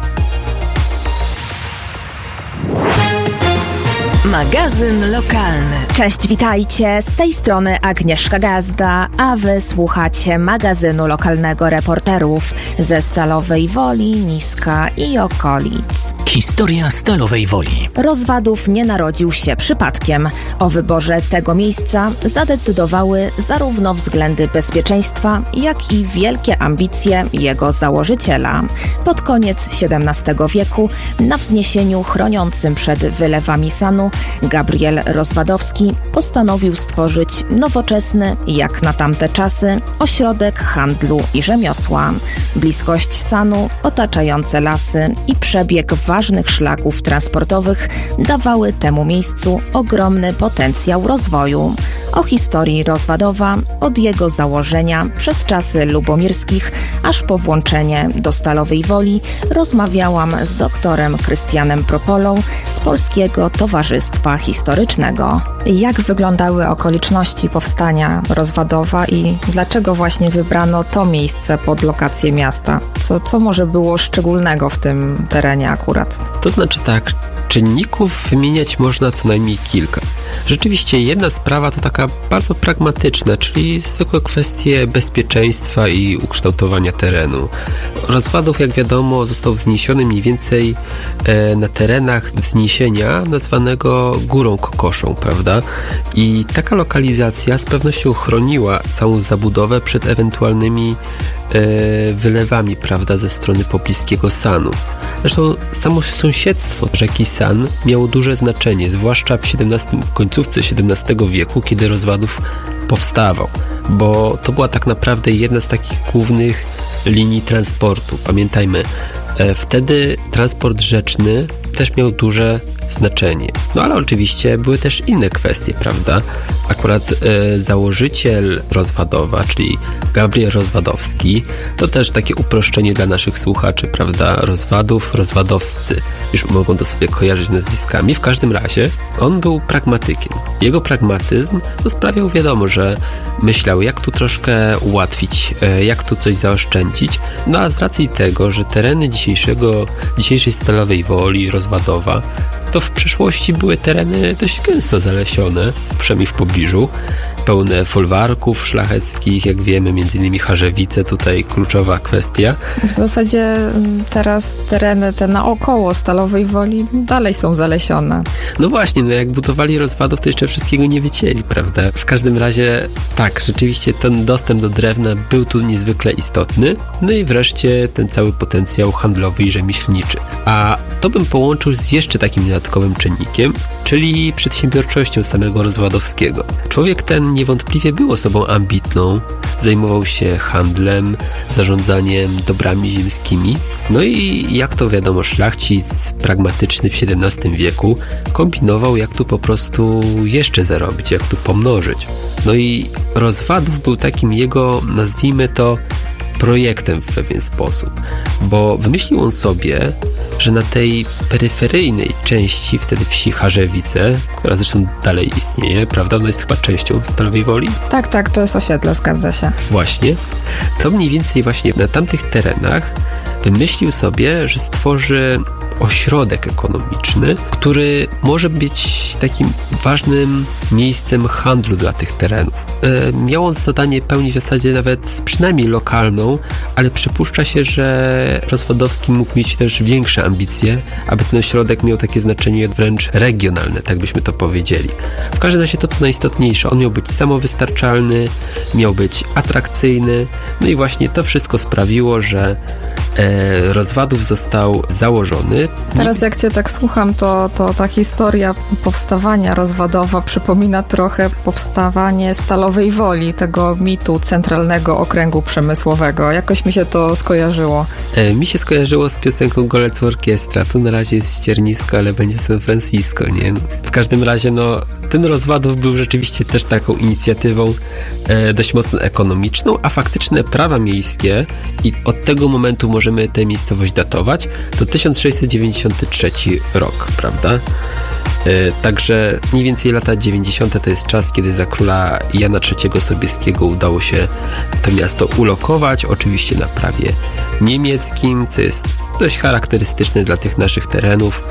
Magazyn lokalny. Cześć, witajcie. Z tej strony Agnieszka Gazda, a wy słuchacie magazynu lokalnego reporterów ze Stalowej Woli, Niska i okolic. Historia Stalowej Woli. Rozwadów nie narodził się przypadkiem. O wyborze tego miejsca zadecydowały zarówno względy bezpieczeństwa, jak i wielkie ambicje jego założyciela. Pod koniec siedemnastego wieku na wzniesieniu chroniącym przed wylewami Sanu Gabriel Rozwadowski postanowił stworzyć nowoczesny, jak na tamte czasy, ośrodek handlu i rzemiosła. Bliskość Sanu, otaczające lasy i przebieg ważnych szlaków transportowych dawały temu miejscu ogromny potencjał rozwoju. O historii Rozwadowa od jego założenia przez czasy lubomirskich aż po włączenie do Stalowej Woli rozmawiałam z doktorem Krystianem Propolą z Polskiego Towarzystwa Historycznego. Jak wyglądały okoliczności powstania Rozwadowa i dlaczego właśnie wybrano to miejsce pod lokację miasta? Co, co może było szczególnego w tym terenie akurat? To znaczy tak, czynników wymieniać można co najmniej kilka. Rzeczywiście jedna sprawa to taka bardzo pragmatyczna, czyli zwykłe kwestie bezpieczeństwa i ukształtowania terenu. Rozwadów, jak wiadomo, został wzniesiony mniej więcej e, na terenach wzniesienia nazwanego Górą Kokoszą, prawda? I taka lokalizacja z pewnością chroniła całą zabudowę przed ewentualnymi e, wylewami, prawda, ze strony pobliskiego Sanu. Zresztą samo sąsiedztwo rzeki San miało duże znaczenie, zwłaszcza w siedemnastym, w końcówce siedemnastego wieku, kiedy Rozwadów powstawał, bo to była tak naprawdę jedna z takich głównych linii transportu. Pamiętajmy, e, wtedy transport rzeczny też miał duże znaczenie. No ale oczywiście były też inne kwestie, prawda? Akurat e, założyciel Rozwadowa, czyli Gabriel Rozwadowski, to też takie uproszczenie dla naszych słuchaczy, prawda? Rozwadów, rozwadowscy. Już mogą to sobie kojarzyć nazwiskami. W każdym razie on był pragmatykiem. Jego pragmatyzm to sprawiał, wiadomo, że myślał, jak tu troszkę ułatwić, e, jak tu coś zaoszczędzić. No a z racji tego, że tereny dzisiejszego, dzisiejszej Stalowej Woli, Rozwadowa, to w przeszłości były tereny dość gęsto zalesione, przynajmniej w pobliżu, pełne folwarków szlacheckich, jak wiemy, między innymi Harzewice, tutaj kluczowa kwestia. W zasadzie teraz tereny te naokoło Stalowej Woli dalej są zalesione. No właśnie, no jak budowali Rozwadów, to jeszcze wszystkiego nie wycięli, prawda? W każdym razie tak, rzeczywiście ten dostęp do drewna był tu niezwykle istotny. No i wreszcie ten cały potencjał handlowy i rzemieślniczy. A to bym połączył z jeszcze takim dodatkowym czynnikiem, czyli przedsiębiorczością samego Rozwadowskiego. Człowiek ten niewątpliwie był osobą ambitną, zajmował się handlem, zarządzaniem dobrami ziemskimi. No i jak to wiadomo, szlachcic pragmatyczny w siedemnastym wieku kombinował, jak tu po prostu jeszcze zarobić, jak tu pomnożyć. No i Rozwadów był takim jego, nazwijmy to, projektem w pewien sposób, bo wymyślił on sobie, że na tej peryferyjnej części wtedy wsi Harzewice, która zresztą dalej istnieje, prawda? Ona jest chyba częścią Stalowej Woli? Tak, tak, to jest osiedle, zgadza się. Właśnie. To mniej więcej właśnie na tamtych terenach wymyślił sobie, że stworzy ośrodek ekonomiczny, który może być takim ważnym miejscem handlu dla tych terenów. E, miał on zadanie pełnić w zasadzie nawet przynajmniej lokalną, ale przypuszcza się, że Rozwadowski mógł mieć też większe ambicje, aby ten ośrodek miał takie znaczenie wręcz regionalne, tak byśmy to powiedzieli. W każdym razie to, co najistotniejsze, on miał być samowystarczalny, miał być atrakcyjny, no i właśnie to wszystko sprawiło, że e, Rozwadów został założony Teraz jak cię tak słucham, to, to ta historia powstawania rozwadowa przypomina trochę powstawanie Stalowej Woli, tego mitu Centralnego Okręgu Przemysłowego. Jakoś mi się to skojarzyło. E, mi się skojarzyło z piosenką Golec Orkiestra. Tu na razie jest ściernisko, ale będzie San Francisco, nie? W każdym razie, no, ten Rozwadów był rzeczywiście też taką inicjatywą e, dość mocno ekonomiczną, a faktyczne prawa miejskie, i od tego momentu możemy tę miejscowość datować, to tysiąc sześćset dziewięćdziesiąty trzeci rok, prawda? E, także mniej więcej lata dziewięćdziesiąte to jest czas, kiedy za króla Jana trzeciego Sobieskiego udało się to miasto ulokować, oczywiście na prawie niemieckim, co jest dość charakterystyczne dla tych naszych terenów,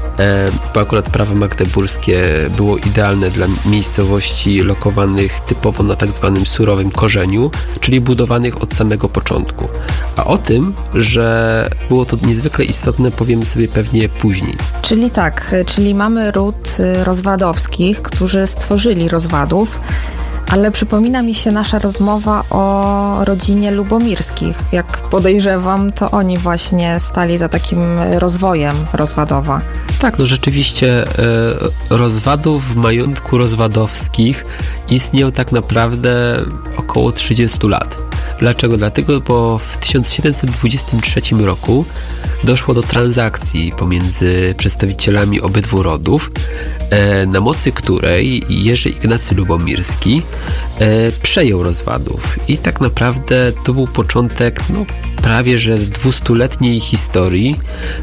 bo akurat prawo magdeburskie było idealne dla miejscowości lokowanych typowo na tak zwanym surowym korzeniu, czyli budowanych od samego początku. A o tym, że było to niezwykle istotne, powiemy sobie pewnie później. Czyli tak, czyli mamy ród Rozwadowskich, którzy stworzyli Rozwadów, ale przypomina mi się nasza rozmowa o rodzinie Lubomirskich. Jak podejrzewam, to oni właśnie stali za takim rozwojem Rozwadowa. Tak, no rzeczywiście e, Rozwadów w majątku Rozwadowskich istniał tak naprawdę około trzydzieści lat. Dlaczego? Dlatego, bo w tysiąc siedemset dwudziestym trzecim roku doszło do transakcji pomiędzy przedstawicielami obydwu rodów, e, na mocy której Jerzy Ignacy Lubomirski e, przejął Rozwadów. I tak naprawdę to był początek, no, prawie że dwustuletniej historii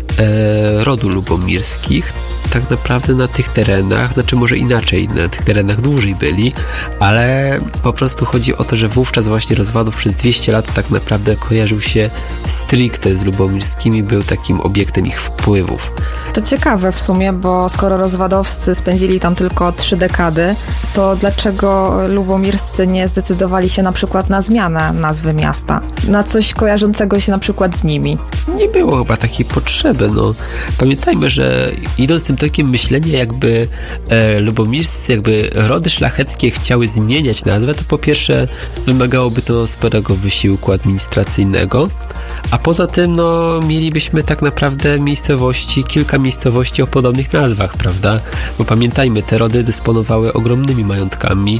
e, rodu Lubomirskich. Tak naprawdę na tych terenach, znaczy może inaczej, na tych terenach dłużej byli, ale po prostu chodzi o to, że wówczas właśnie Rozwadów przez dwieście lat tak naprawdę kojarzył się stricte z Lubomirskimi, był takim obiektem ich wpływów. To ciekawe w sumie, bo skoro Rozwadowscy spędzili tam tylko trzy dekady, to dlaczego Lubomirscy nie zdecydowali się na przykład na zmianę nazwy miasta? Na coś kojarzącego się na przykład z nimi? Nie było chyba takiej potrzeby. No. Pamiętajmy, że idąc tym tokiem myślenia, jakby e, Lubomirscy, jakby rody szlacheckie chciały zmieniać nazwę, to po pierwsze wymagałoby to sporego wysiłku administracyjnego, a poza tym no, mielibyśmy tak naprawdę miejscowości, kilka miejscowości o podobnych nazwach, prawda? Bo pamiętajmy, te rody dysponowały ogromnymi majątkami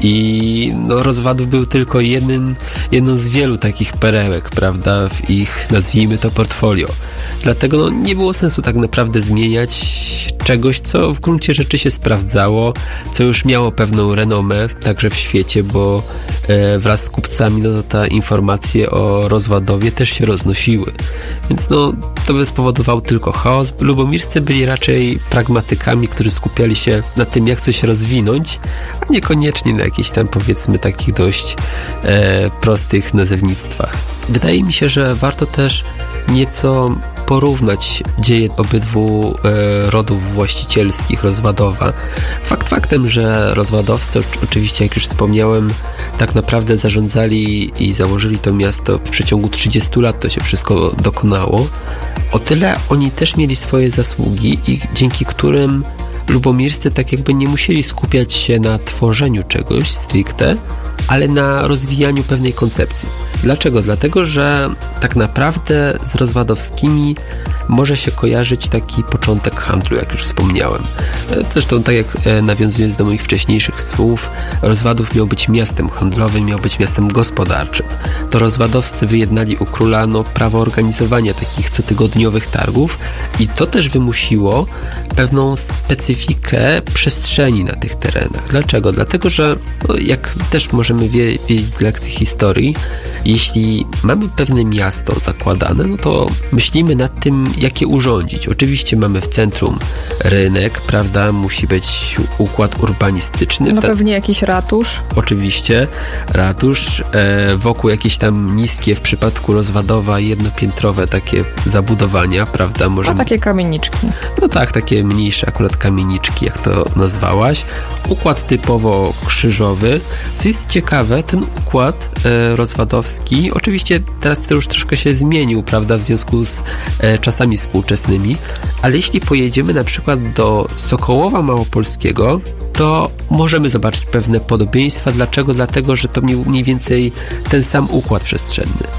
i no, Rozwadów był tylko jednym, jedną z wielu takich perełek, prawda, w ich, nazwijmy to, portfolio. Dlatego no, nie było sensu tak naprawdę zmieniać czegoś, co w gruncie rzeczy się sprawdzało, co już miało pewną renomę także w świecie, bo e, wraz z kupcami no, to ta informacje o Rozwadowie też się roznosiły. Więc no, to by spowodowało tylko chaos. Lubomirscy byli raczej pragmatykami, którzy skupiali się na tym, jak coś rozwinąć, a niekoniecznie na jakichś tam, powiedzmy, takich dość e, prostych nazewnictwach. Wydaje mi się, że warto też nieco porównać dzieje obydwu e, rodów właścicielskich Rozwadowa. Fakt faktem, że Rozwadowcy, oczywiście jak już wspomniałem, tak naprawdę zarządzali i założyli to miasto w przeciągu trzydziestu lat, to się wszystko dokonało. O tyle oni też mieli swoje zasługi, i dzięki którym Lubomirscy tak jakby nie musieli skupiać się na tworzeniu czegoś stricte, ale na rozwijaniu pewnej koncepcji. Dlaczego? Dlatego, że tak naprawdę z Rozwadowskimi może się kojarzyć taki początek handlu, jak już wspomniałem. Zresztą tak jak nawiązując do moich wcześniejszych słów, Rozwadów miał być miastem handlowym, miał być miastem gospodarczym. To Rozwadowscy wyjednali u króla no, prawo organizowania takich cotygodniowych targów i to też wymusiło pewną specyfikę przestrzeni na tych terenach. Dlaczego? Dlatego, że no, jak też możemy wie, wiedzieć z lekcji historii, jeśli mamy pewne miasto zakładane, no to myślimy nad tym, jak je urządzić. Oczywiście mamy w centrum rynek, prawda? Musi być układ urbanistyczny. No pewnie jakiś ratusz. Oczywiście ratusz, e, wokół jakieś tam niskie, w przypadku Rozwadowa, jednopiętrowe takie zabudowania, prawda? Możemy... A takie kamieniczki. No tak, takie mniejsze akurat kamieniczki, jak to nazwałaś. Układ typowo krzyżowy. Co jest ciekawe, ten układ e, rozwadowski, oczywiście teraz to już troszkę się zmienił, prawda, w związku z e, czasami współczesnymi, ale jeśli pojedziemy na przykład do Sokołowa Małopolskiego, to możemy zobaczyć pewne podobieństwa. Dlaczego? Dlatego, że to miał mniej więcej ten sam układ przestrzenny.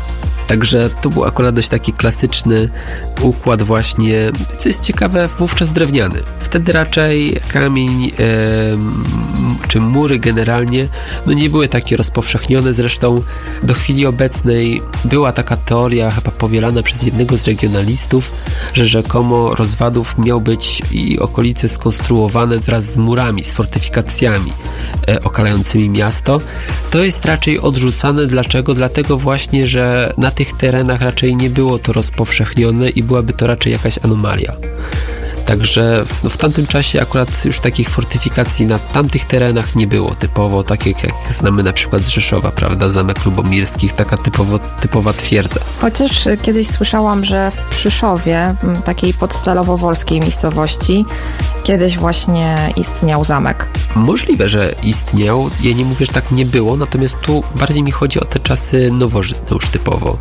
Także to był akurat dość taki klasyczny układ właśnie, co jest ciekawe, wówczas drewniany. Wtedy raczej kamień e, czy mury generalnie no nie były takie rozpowszechnione. Zresztą do chwili obecnej była taka teoria chyba powielana przez jednego z regionalistów, że rzekomo Rozwadów miał być i okolice skonstruowane wraz z murami, z fortyfikacjami e, okalającymi miasto. To jest raczej odrzucane. Dlaczego? Dlatego właśnie, że na tych terenach raczej nie było to rozpowszechnione i byłaby to raczej jakaś anomalia. Także w, no w tamtym czasie akurat już takich fortyfikacji na tamtych terenach nie było typowo, takich jak znamy na przykład z Rzeszowa, prawda, Zamek Lubomirskich, taka typowo, typowa twierdza. Chociaż kiedyś słyszałam, że w Przyszowie, takiej podstalowo-wolskiej miejscowości, kiedyś właśnie istniał zamek. Możliwe, że istniał. Ja nie mówię, że tak nie było, natomiast tu bardziej mi chodzi o te czasy nowożytne już typowo.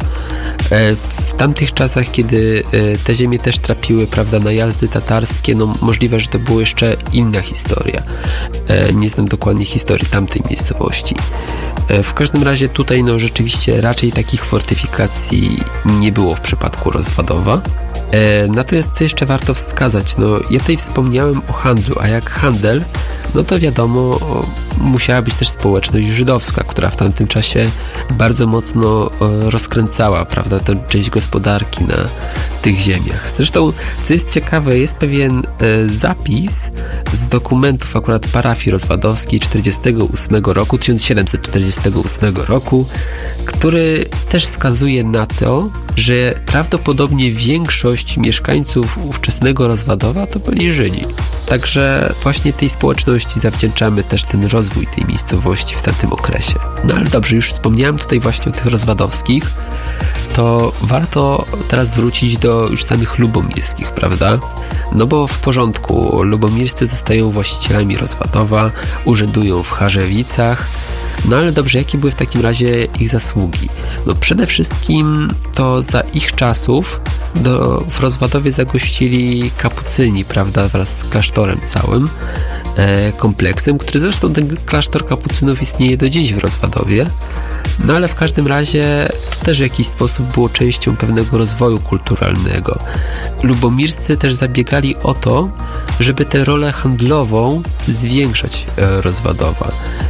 W tamtych czasach, kiedy te ziemie też trapiły, prawda, najazdy tatarskie, no możliwe, że to była jeszcze inna historia. Nie znam dokładnie historii tamtej miejscowości. W każdym razie tutaj no rzeczywiście raczej takich fortyfikacji nie było w przypadku Rozwadowa. Natomiast co jeszcze warto wskazać, no ja tutaj wspomniałem o handlu, a jak handel, no to wiadomo, musiała być też społeczność żydowska, która w tamtym czasie bardzo mocno rozkręcała, prawda, tę część gospodarki na tych ziemiach. Zresztą, co jest ciekawe, jest pewien zapis z dokumentów akurat parafii rozwadowskiej czterdziestego ósmego roku, tysiąc siedemset czterdziestego ósmego roku, który też wskazuje na to, że prawdopodobnie większość mieszkańców ówczesnego Rozwadowa to byli Żydzi. Także właśnie tej społeczności zawdzięczamy też ten rozwój tej miejscowości w tamtym okresie. No ale dobrze, już wspomniałem tutaj właśnie o tych rozwadowskich, to warto teraz wrócić do już samych lubomirskich, prawda? No bo w porządku, lubomirscy zostają właścicielami Rozwadowa, urzędują w Charzewicach. No ale dobrze, jakie były w takim razie ich zasługi? No przede wszystkim to za ich czasów do, w Rozwadowie zagościli kapucyni, prawda, wraz z klasztorem całym, e, kompleksem, który zresztą ten klasztor kapucynów istnieje do dziś w Rozwadowie. No ale w każdym razie to też w jakiś sposób było częścią pewnego rozwoju kulturalnego. Lubomirscy też zabiegali o to, żeby tę rolę handlową zwiększać e, Rozwadowa.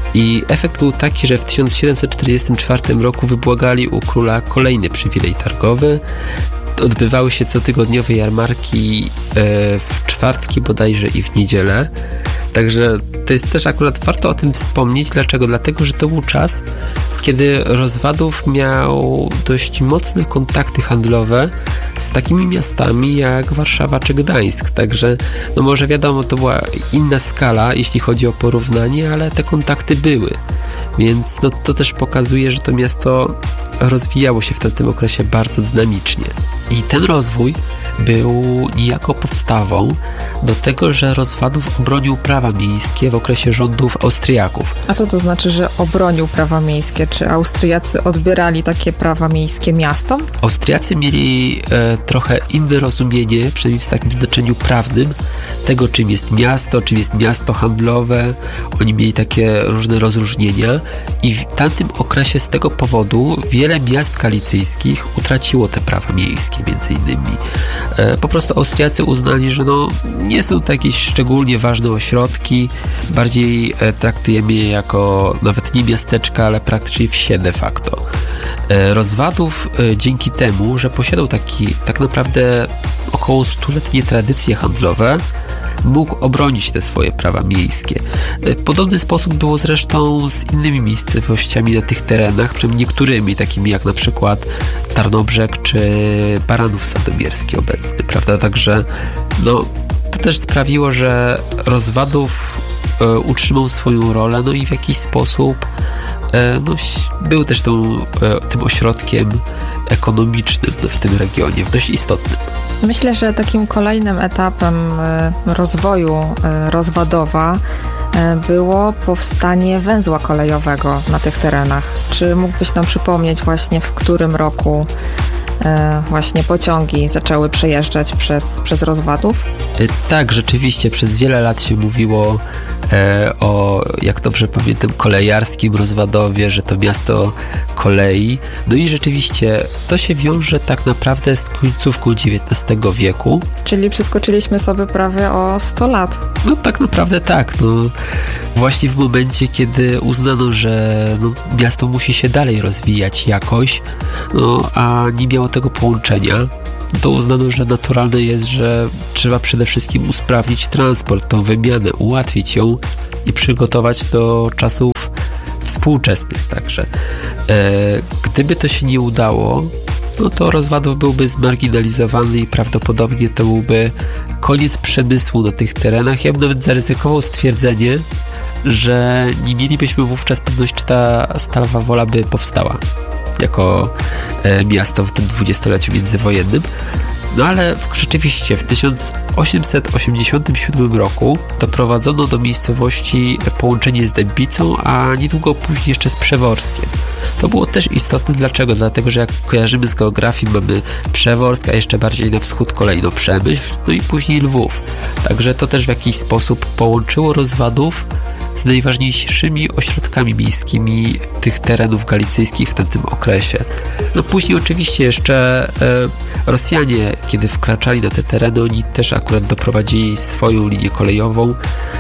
I efekt był taki, że w tysiąc siedemset czterdziestym czwartym roku wybłagali u króla kolejny przywilej targowy. Odbywały się cotygodniowe jarmarki e, w czwartki bodajże i w niedzielę. Także to jest też akurat warto o tym wspomnieć. Dlaczego? Dlatego, że to był czas, kiedy Rozwadów miał dość mocne kontakty handlowe z takimi miastami jak Warszawa czy Gdańsk. Także, no może wiadomo, to była inna skala, jeśli chodzi o porównanie, ale te kontakty były. Więc no, to też pokazuje, że to miasto rozwijało się w tamtym okresie bardzo dynamicznie. I ten rozwój był niejako podstawą do tego, że Rozwadów obronił prawa miejskie w okresie rządów Austriaków. A co to znaczy, że obronił prawa miejskie? Czy Austriacy odbierali takie prawa miejskie miastom? Austriacy mieli e, trochę inne rozumienie, przynajmniej w takim znaczeniu prawnym, tego, czym jest miasto, czym jest miasto handlowe. Oni mieli takie różne rozróżnienia i w tamtym okresie z tego powodu wiele miast galicyjskich utraciło te prawa miejskie, między innymi. Po prostu Austriacy uznali, że no, nie są to jakieś szczególnie ważne ośrodki, bardziej traktujemy je jako nawet nie miasteczka, ale praktycznie wsie de facto. Rozwadów dzięki temu, że posiadał taki tak naprawdę około stuletnie tradycje handlowe, mógł obronić te swoje prawa miejskie. Podobny sposób było zresztą z innymi miejscowościami na tych terenach, przynajmniej niektórymi, takimi jak na przykład Tarnobrzeg czy Baranów Sandomierski obecny, prawda? Także no, to też sprawiło, że Rozwadów e, utrzymał swoją rolę, no i w jakiś sposób e, no, był też tą, e, tym ośrodkiem ekonomicznym w tym regionie, dość istotnym. Myślę, że takim kolejnym etapem rozwoju Rozwadowa było powstanie węzła kolejowego na tych terenach. Czy mógłbyś nam przypomnieć właśnie, w którym roku właśnie pociągi zaczęły przejeżdżać przez, przez Rozwadów? Tak, rzeczywiście przez wiele lat się mówiło e, o, jak dobrze pamiętam, kolejarskim Rozwadowie, że to miasto kolei. No i rzeczywiście to się wiąże tak naprawdę z końcówką dziewiętnastego wieku. Czyli przeskoczyliśmy sobie prawie o sto lat. No tak naprawdę tak. No, właśnie w momencie, kiedy uznano, że no, miasto musi się dalej rozwijać jakoś, no, a nie miało tego połączenia, to uznano, że naturalne jest, że trzeba przede wszystkim usprawnić transport, tą wymianę, ułatwić ją i przygotować do czasów współczesnych także. E, gdyby to się nie udało, no to Rozwadów byłby zmarginalizowany i prawdopodobnie to byłby koniec przemysłu na tych terenach. Ja bym nawet zaryzykował stwierdzenie, że nie mielibyśmy wówczas pewności, czy ta Stalowa Wola by powstała jako e, miasto w tym dwudziestoleciu międzywojennym. No ale rzeczywiście w tysiąc osiemset osiemdziesiątym siódmym roku doprowadzono do miejscowości połączenie z Dębicą, a niedługo później jeszcze z Przeworskiem. To było też istotne. Dlaczego? Dlatego, że jak kojarzymy z geografii, mamy Przeworsk, a jeszcze bardziej na wschód kolejno Przemyśl, no i później Lwów. Także to też w jakiś sposób połączyło Rozwadów z najważniejszymi ośrodkami miejskimi tych terenów galicyjskich w tamtym okresie. No później oczywiście jeszcze e, Rosjanie, kiedy wkraczali na te tereny, oni też akurat doprowadzili swoją linię kolejową.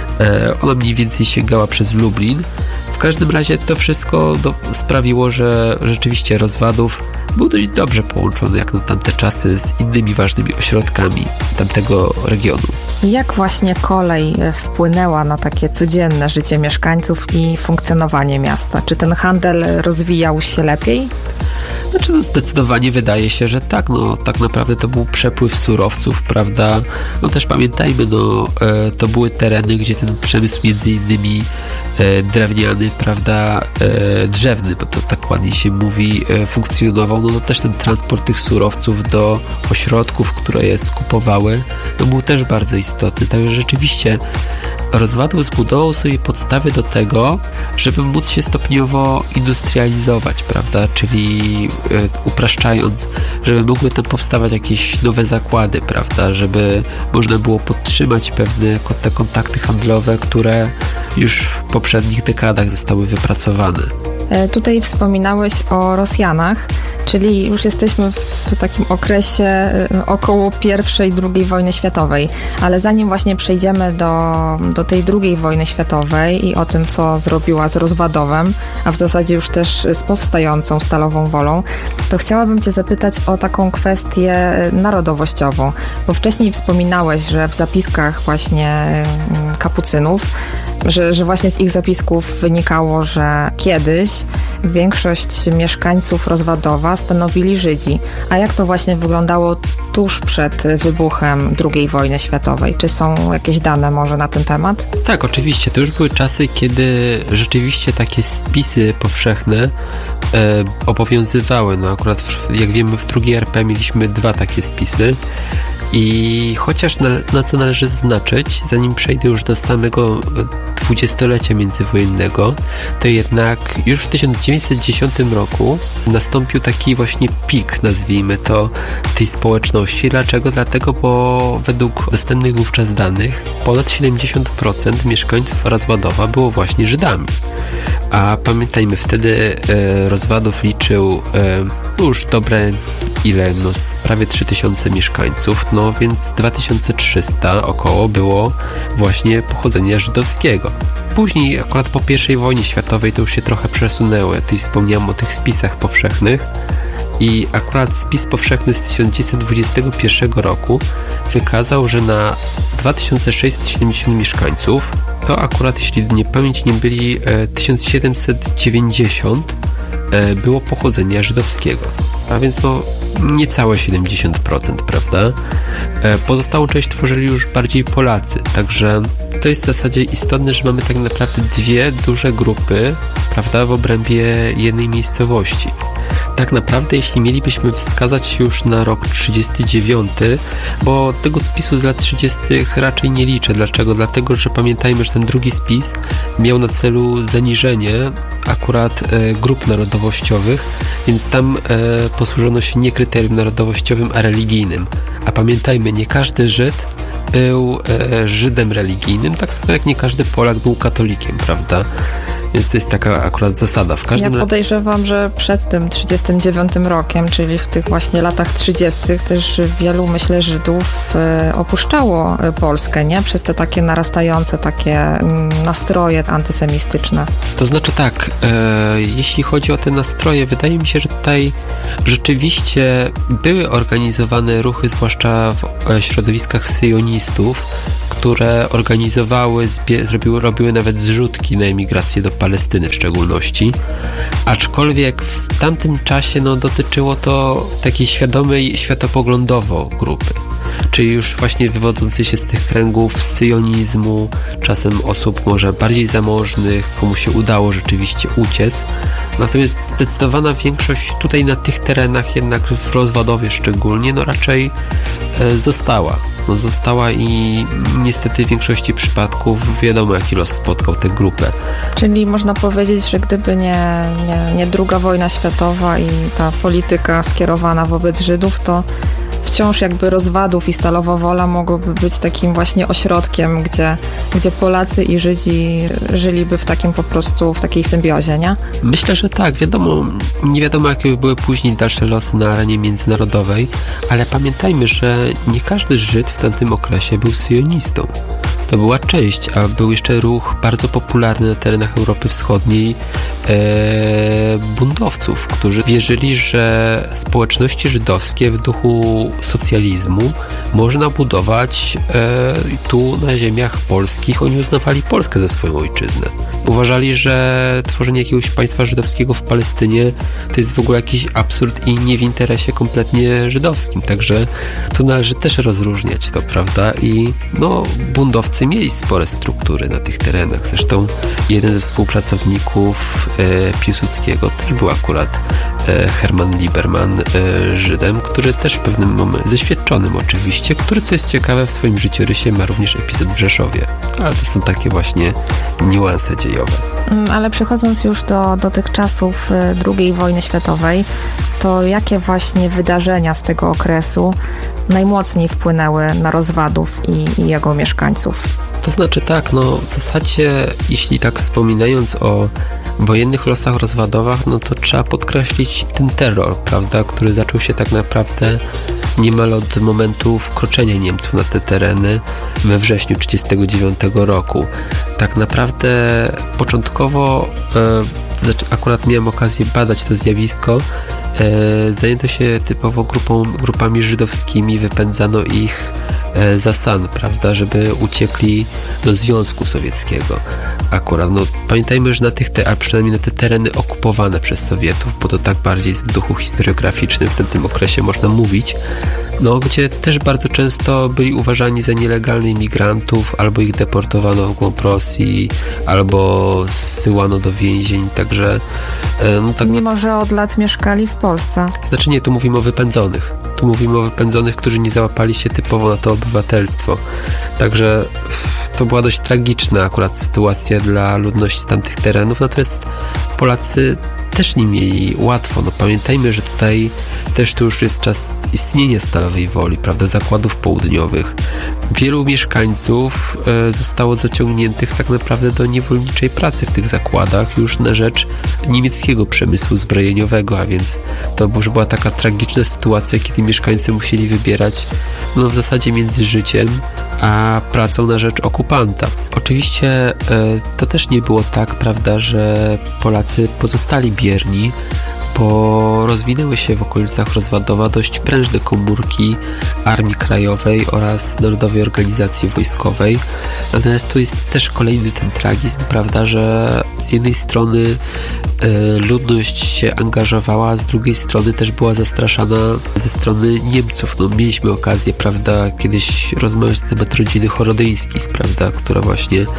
E, ona mniej więcej sięgała przez Lublin. W każdym razie to wszystko do, sprawiło, że rzeczywiście Rozwadów był dość dobrze połączony jak na tamte czasy z innymi ważnymi ośrodkami tamtego regionu. Jak właśnie kolej wpłynęła na takie codzienne życie mieszkańców i funkcjonowanie miasta? Czy ten handel rozwijał się lepiej? Znaczy, no zdecydowanie wydaje się, że tak. No, tak naprawdę to był przepływ surowców, prawda? No też pamiętajmy, no, e, to były tereny, gdzie ten przemysł między innymi e, drewniany, prawda, e, drzewny, bo to tak ładnie się mówi, e, funkcjonował. No, no też ten transport tych surowców do ośrodków, które je skupowały, no był też bardzo istotny. Także rzeczywiście Rozwadów zbudował sobie podstawy do tego, żeby móc się stopniowo industrializować, prawda, czyli y, upraszczając, żeby mogły tam powstawać jakieś nowe zakłady, prawda, żeby można było podtrzymać pewne te kontakty handlowe, które już w poprzednich dekadach zostały wypracowane. Tutaj wspominałeś o Rosjanach, czyli już jesteśmy w takim okresie około pierwszej, drugiej wojny światowej, ale zanim właśnie przejdziemy do, do tej drugiej wojny światowej i o tym, co zrobiła z Rozwadowem, a w zasadzie już też z powstającą Stalową Wolą, to chciałabym Cię zapytać o taką kwestię narodowościową, bo wcześniej wspominałeś, że w zapiskach właśnie kapucynów, że, że właśnie z ich zapisków wynikało, że kiedyś większość mieszkańców Rozwadowa stanowili Żydzi. A jak to właśnie wyglądało tuż przed wybuchem drugiej wojny światowej? Czy są jakieś dane może na ten temat? Tak, oczywiście. To już były czasy, kiedy rzeczywiście takie spisy powszechne e, obowiązywały. No akurat w, jak wiemy, w drugiej R P mieliśmy dwa takie spisy. I chociaż na, na co należy zaznaczyć, zanim przejdę już do samego dwudziestolecia międzywojennego, to jednak już w tysiąc dziewięćset dziesiątym roku nastąpił taki właśnie pik, nazwijmy to, tej społeczności. Dlaczego? Dlatego, bo według dostępnych wówczas danych ponad siedemdziesiąt procent mieszkańców Rozwadowa było właśnie Żydami. A pamiętajmy, wtedy e, Rozwadów liczył e, już dobre ile, no prawie trzy tysiące mieszkańców, no więc dwa tysiące trzysta około było właśnie pochodzenia żydowskiego. Później, akurat po pierwszej wojnie światowej, to już się trochę przesunęły. Tutaj wspomniałem o tych spisach powszechnych i akurat spis powszechny z tysiąc dziewięćset dwudziestego pierwszego roku wykazał, że na dwa tysiące sześćset siedemdziesiąt mieszkańców, to akurat, jeśli nie pamięć nie byli, tysiąc siedemset dziewięćdziesiąt było pochodzenia żydowskiego. A więc no niecałe siedemdziesiąt procent, prawda? Pozostałą część tworzyli już bardziej Polacy, także to jest w zasadzie istotne, że mamy tak naprawdę dwie duże grupy, prawda, w obrębie jednej miejscowości. Tak naprawdę, jeśli mielibyśmy wskazać już na rok trzydziesty dziewiąty, bo tego spisu z lat trzydziestych raczej nie liczę. Dlaczego? Dlatego, że pamiętajmy, że ten drugi spis miał na celu zaniżenie akurat e, grup narodowościowych, więc tam e, posłużono się nie kryterium narodowościowym, a religijnym. A pamiętajmy, nie każdy Żyd był e, Żydem religijnym, tak samo jak nie każdy Polak był katolikiem, prawda? Więc to jest taka akurat zasada. W każdym ja podejrzewam, że przed tym trzydziestym dziewiątym rokiem, czyli w tych właśnie latach trzydziestych też wielu, myślę, Żydów e, opuszczało Polskę, nie? Przez te takie narastające takie m, nastroje antysemityczne. To znaczy tak, e, jeśli chodzi o te nastroje, wydaje mi się, że tutaj rzeczywiście były organizowane ruchy, zwłaszcza w e, środowiskach syjonistów, które organizowały, zbie- zrobiły, robiły nawet zrzutki na emigrację do Palestyny w szczególności, aczkolwiek w tamtym czasie no, dotyczyło to takiej świadomej światopoglądowo grupy, czyli już właśnie wywodzącej się z tych kręgów syjonizmu, czasem osób może bardziej zamożnych, komu się udało rzeczywiście uciec. Natomiast zdecydowana większość tutaj na tych terenach, jednak w Rozwadowie szczególnie, no raczej e, została. No została i niestety w większości przypadków wiadomo, jaki los spotkał tę grupę. Czyli można powiedzieć, że gdyby nie, nie, nie druga wojna światowa i ta polityka skierowana wobec Żydów, to wciąż jakby Rozwadów i Stalowa Wola mogłoby być takim właśnie ośrodkiem, gdzie, gdzie Polacy i Żydzi żyliby w takim po prostu, w takiej symbiozie, nie? Myślę, że tak. Wiadomo, nie wiadomo, jakie by były później dalsze losy na arenie międzynarodowej, ale pamiętajmy, że nie każdy Żyd w tamtym okresie był syjonistą. To była część, a był jeszcze ruch bardzo popularny na terenach Europy Wschodniej e, buntowców, którzy wierzyli, że społeczności żydowskie w duchu socjalizmu można budować e, tu na ziemiach polskich. Oni uznawali Polskę za swoją ojczyznę. Uważali, że tworzenie jakiegoś państwa żydowskiego w Palestynie to jest w ogóle jakiś absurd i nie w interesie kompletnie żydowskim. Także tu należy też rozróżniać to, prawda? I no, buntowcy mieli spore struktury na tych terenach. Zresztą jeden ze współpracowników e, Piłsudskiego też był akurat e, Hermann Lieberman, e, Żydem, który też w pewnym momencie, zeświadczonym oczywiście, który, co jest ciekawe, w swoim życiorysie ma również epizod w Rzeszowie. Ale to są takie właśnie niuanse dziejowe. Ale przechodząc już do, do tych czasów drugiej wojny światowej, to jakie właśnie wydarzenia z tego okresu najmocniej wpłynęły na Rozwadów i, i jego mieszkańców? To znaczy tak, no w zasadzie, jeśli tak wspominając o wojennych losach Rozwadowach, no to trzeba podkreślić ten terror, prawda, który zaczął się tak naprawdę niemal od momentu wkroczenia Niemców na te tereny we wrześniu tysiąc dziewięćset trzydziestego dziewiątego roku. Tak naprawdę początkowo e, akurat miałem okazję badać to zjawisko. E, zajęto się typowo grupą, grupami żydowskimi, wypędzano ich e, za san, prawda, żeby uciekli do Związku Sowieckiego. Akurat, no pamiętajmy, że na tych, te, a przynajmniej na te tereny okupowane przez Sowietów, bo to tak bardziej w duchu historiograficznym w tym, tym okresie można mówić, no gdzie też bardzo często byli uważani za nielegalnych migrantów, albo ich deportowano w głąb Rosji, albo zsyłano do więzień, także no tak. Mimo, że od lat mieszkali w Polsce. Znaczy nie, tu mówimy o wypędzonych. Tu mówimy o wypędzonych, którzy nie załapali się typowo na to obywatelstwo. Także to była dość tragiczna akurat sytuacja dla ludności z tamtych terenów, natomiast Polacy też nie mieli łatwo. No pamiętajmy, że tutaj też to już jest czas istnienia Stalowej Woli, prawda, zakładów południowych. Wielu mieszkańców e, zostało zaciągniętych tak naprawdę do niewolniczej pracy w tych zakładach już na rzecz niemieckiego przemysłu zbrojeniowego, a więc to już była taka tragiczna sytuacja, kiedy mieszkańcy musieli wybierać no w zasadzie między życiem a pracą na rzecz okupanta. Oczywiście e, to też nie było tak, prawda, że Polacy pozostali bierni, bo rozwinęły się w okolicach Rozwadowa dość prężne komórki Armii Krajowej oraz Narodowej Organizacji Wojskowej. Natomiast tu jest też kolejny ten tragizm, prawda, że z jednej strony y, ludność się angażowała, a z drugiej strony też była zastraszana ze strony Niemców. No, mieliśmy okazję, prawda, kiedyś rozmawiać na temat rodziny Chorodyńskich, prawda, która właśnie e,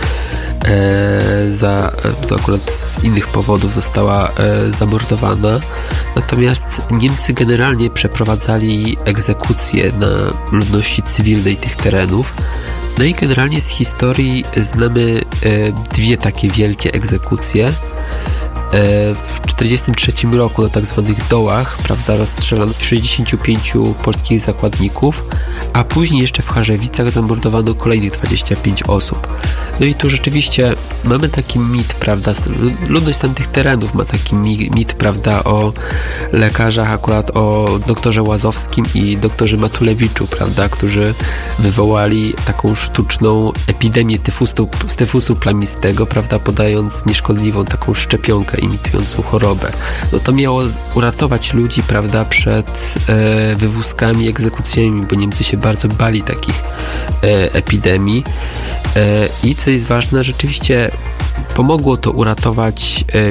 za, to akurat z innych powodów została e, zamordowana. Natomiast Niemcy generalnie przeprowadzali egzekucje na ludności cywilnej tych terenów. No i generalnie z historii znamy e, dwie takie wielkie egzekucje. W czterdziestym trzecim roku na tak zwanych dołach, prawda, rozstrzelano sześćdziesięciu pięciu polskich zakładników, a później jeszcze w Charzewicach zamordowano kolejnych dwadzieścia pięć osób. No i tu rzeczywiście mamy taki mit, prawda, ludność tamtych terenów ma taki mit, prawda, o lekarzach, akurat o doktorze Łazowskim i doktorze Matulewiczu, prawda, którzy wywołali taką sztuczną epidemię tyfusu, tyfusu plamistego, prawda, podając nieszkodliwą taką szczepionkę imitującą chorobę. No to miało uratować ludzi, prawda, przed e, wywózkami, egzekucjami, bo Niemcy się bardzo bali takich e, epidemii. E, I co jest ważne, rzeczywiście pomogło to uratować